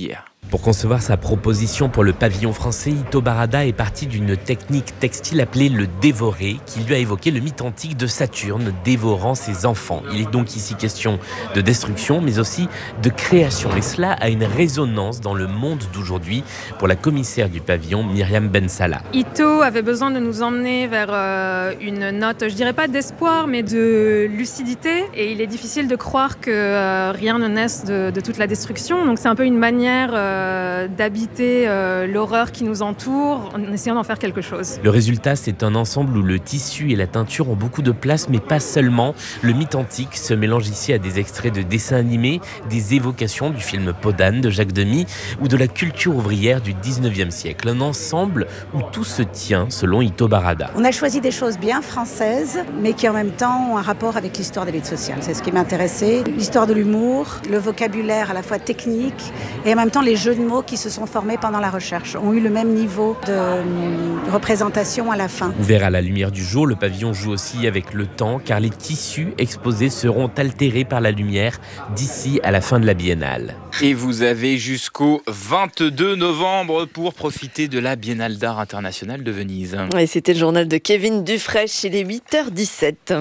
Pour concevoir sa proposition pour le pavillon français, Ito Barada est parti d'une technique textile appelée le dévorer, qui lui a évoqué le mythe antique de Saturne dévorant ses enfants. Il est donc ici question de destruction, mais aussi de création. Et cela a une résonance dans le monde d'aujourd'hui pour la commissaire du pavillon, Myriam Ben Salah. Ito avait besoin de nous emmener vers euh, une note, je dirais pas d'espoir, mais de lucidité. Et il est difficile de croire que euh, rien ne naisse de, de toute la destruction. Donc c'est un peu une manière... Euh, d'habiter euh, l'horreur qui nous entoure en essayant d'en faire quelque chose. Le résultat, c'est un ensemble où le tissu et la teinture ont beaucoup de place, mais pas seulement. Le mythe antique se mélange ici à des extraits de dessins animés, des évocations du film Peau d'âne de Jacques Demy ou de la culture ouvrière du dix-neuvième siècle. Un ensemble où tout se tient, selon Ito Barada. On a choisi des choses bien françaises, mais qui en même temps ont un rapport avec l'histoire des luttes sociales. C'est ce qui m'intéressait. L'histoire de l'humour, le vocabulaire à la fois technique et en même temps les jeux de mots qui se sont formés pendant la recherche ont eu le même niveau de euh, représentation à la fin. Ouvert à la lumière du jour, le pavillon joue aussi avec le temps car les tissus exposés seront altérés par la lumière d'ici à la fin de la biennale. Et vous avez jusqu'au vingt-deux novembre pour profiter de la Biennale d'art internationale de Venise. Et c'était le journal de Kevin Dufresne, il est huit heures dix-sept.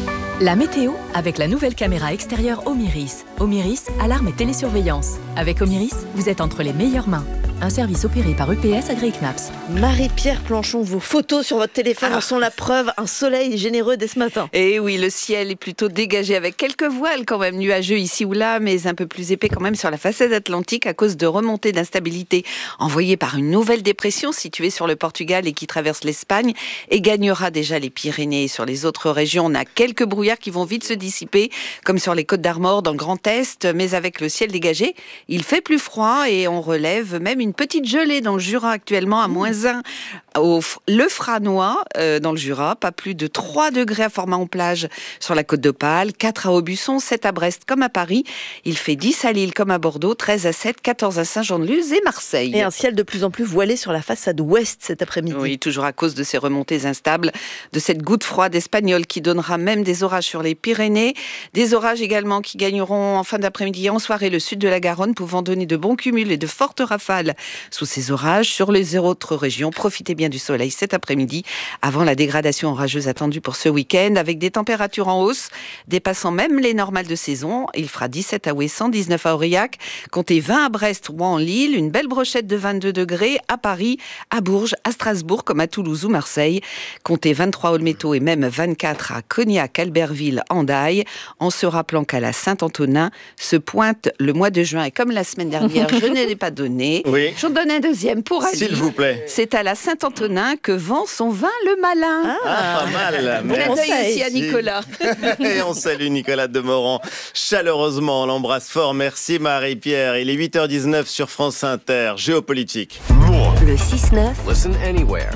La météo avec la nouvelle caméra extérieure Omiris. Omiris, alarme et télésurveillance. Avec Omiris, vous êtes entre les meilleures mains. Un service opéré par U P S AgriKnaps. Marie-Pierre Planchon, vos photos sur votre téléphone en sont la preuve. Un soleil généreux dès ce matin. Et oui, le ciel est plutôt dégagé avec quelques voiles quand même nuageux ici ou là, mais un peu plus épais quand même sur la façade atlantique à cause de remontées d'instabilité envoyées par une nouvelle dépression située sur le Portugal et qui traverse l'Espagne et gagnera déjà les Pyrénées. Sur les autres régions, on a quelques brouillards qui vont vite se dissiper, comme sur les Côtes d'Armor dans le Grand Est, mais avec le ciel dégagé, il fait plus froid et on relève même une petite gelée dans le Jura actuellement à moins un au Lefranois euh, dans le Jura, pas plus de trois degrés à Format-en-Plage sur la Côte d'Opale, quatre à Aubusson, sept à Brest comme à Paris, il fait dix à Lille comme à Bordeaux, treize à Sète, quatorze à Saint-Jean-de-Luz et Marseille. Et un ciel de plus en plus voilé sur la façade ouest cet après-midi. Oui, toujours à cause de ces remontées instables, de cette goutte froide espagnole qui donnera même des orages sur les Pyrénées, des orages également qui gagneront en fin d'après-midi et en soirée le sud de la Garonne, pouvant donner de bons cumuls et de fortes rafales sous ces orages. Sur les autres régions, profitez bien du soleil cet après-midi avant la dégradation orageuse attendue pour ce week-end avec des températures en hausse dépassant même les normales de saison. Il fera dix-sept à Ouessant, dix-neuf à Aurillac, comptez vingt à Brest ou en Lille, une belle brochette de vingt-deux degrés à Paris, à Bourges, à Strasbourg comme à Toulouse ou Marseille, comptez vingt-trois à Olmeto et même vingt-quatre à Cognac, Albertville, Hendaye, en se rappelant qu'à la Saint-Antonin se pointe le mois de juin et comme la semaine dernière je ne l'ai pas donné, oui. J'en donne un deuxième pour Ali. S'il vous plaît. C'est à la Saint-Antonin que vend son vin le malin. Ah, pas mal. Bon conseil aussi à Nicolas. Et on salue Nicolas Demorand chaleureusement, on l'embrasse fort. Merci Marie-Pierre. Il est huit heures dix-neuf sur France Inter. Géopolitique. Le six neuf. Listen anywhere.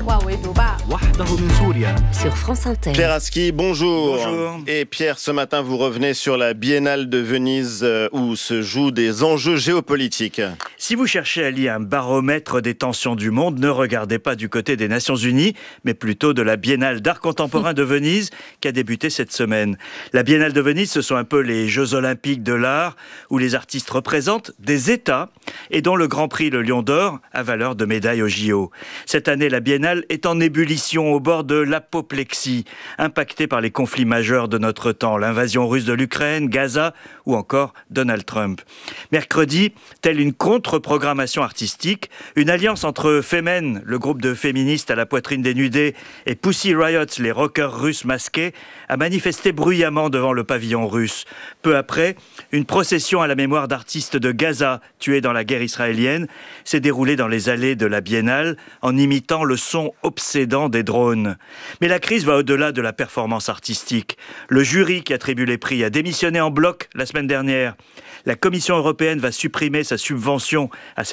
Sur France Inter. Pierre Aski, bonjour. Bonjour. Et Pierre, ce matin, vous revenez sur la Biennale de Venise euh, où se jouent des enjeux géopolitiques. Si vous cherchez à lire un baromètre des tensions du monde, ne regardez pas du côté des Nations Unies, mais plutôt de la Biennale d'art contemporain de Venise qui a débuté cette semaine. La Biennale de Venise, ce sont un peu les Jeux olympiques de l'art où les artistes représentent des États et dont le Grand Prix, le Lion d'Or, a valeur de médaille au J O. Cette année, la Biennale est en ébullition au bord de l'apoplexie, impactée par les conflits majeurs de notre temps, l'invasion russe de l'Ukraine, Gaza ou encore Donald Trump. Mercredi, telle une contre-programmation artistique, une alliance entre Femen, le groupe de féministes à la poitrine dénudée, et Pussy Riot, les rockers russes masqués, a manifesté bruyamment devant le pavillon russe. Peu après, une procession à la mémoire d'artistes de Gaza tués dans la guerre israélienne s'est déroulée dans les allées de la Biennale en imitant le son obsédant des drones. Mais la crise va au-delà de la performance artistique. Le jury qui attribue les prix a démissionné en bloc la semaine dernière. La Commission européenne va supprimer sa subvention à cet événement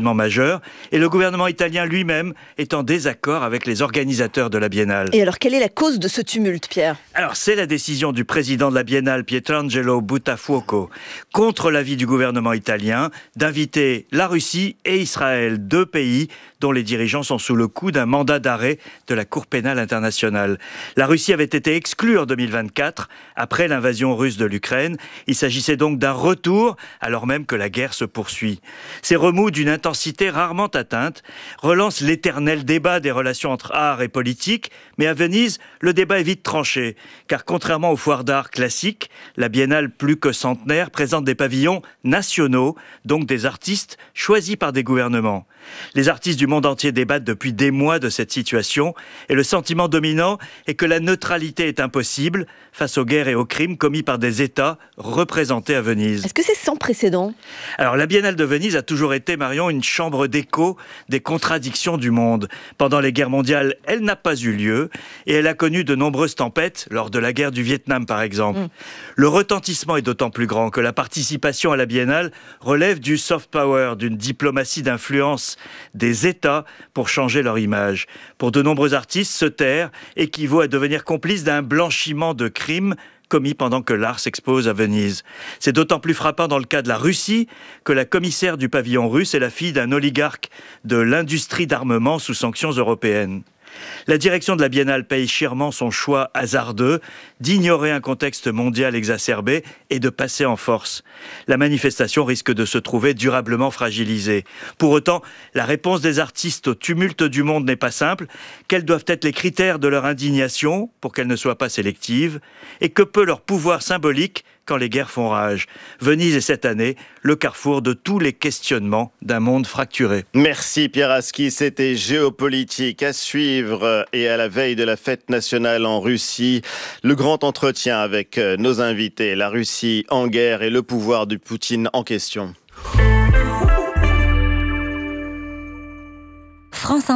événement majeur, et le gouvernement italien lui-même est en désaccord avec les organisateurs de la Biennale. Et alors, quelle est la cause de ce tumulte, Pierre ? Alors, c'est la décision du président de la Biennale, Pietrangelo Buttafuoco, contre l'avis du gouvernement italien, d'inviter la Russie et Israël, deux pays dont les dirigeants sont sous le coup d'un mandat d'arrêt de la Cour pénale internationale. La Russie avait été exclue en deux mille vingt-quatre, après l'invasion russe de l'Ukraine. Il s'agissait donc d'un retour, alors même que la guerre se poursuit. Ces remous d'une intensité rarement atteinte relancent l'éternel débat des relations entre art et politique, mais à Venise, le débat est vite tranché, car contrairement aux foires d'art classiques, la Biennale plus que centenaire présente des pavillons nationaux, donc des artistes choisis par des gouvernements. Les artistes du monde entier débattent depuis des mois de cette situation et le sentiment dominant est que la neutralité est impossible face aux guerres et aux crimes commis par des États représentés à Venise. Est-ce que c'est sans précédent ? Alors la Biennale de Venise a toujours été, Marion, une chambre d'écho des contradictions du monde. Pendant les guerres mondiales, elle n'a pas eu lieu et elle a connu de nombreuses tempêtes, lors de la guerre du Vietnam par exemple. Mmh. Le retentissement est d'autant plus grand que la participation à la Biennale relève du soft power, d'une diplomatie d'influence des États pour changer leur image. Pour de nombreux artistes, se taire équivaut à devenir complice d'un blanchiment de crimes commis pendant que l'art s'expose à Venise. C'est d'autant plus frappant dans le cas de la Russie que la commissaire du pavillon russe est la fille d'un oligarque de l'industrie d'armement sous sanctions européennes. La direction de la Biennale paye chèrement son choix hasardeux d'ignorer un contexte mondial exacerbé et de passer en force. La manifestation risque de se trouver durablement fragilisée. Pour autant, la réponse des artistes au tumulte du monde n'est pas simple. Quels doivent être les critères de leur indignation pour qu'elle ne soit pas sélective ? Et que peut leur pouvoir symbolique quand les guerres font rage ? Venise est cette année le carrefour de tous les questionnements d'un monde fracturé. Merci Pierre Aski, c'était Géopolitique à suivre et à la veille de la fête nationale en Russie. Le grand entretien avec nos invités, la Russie en guerre et le pouvoir de Poutine en question. France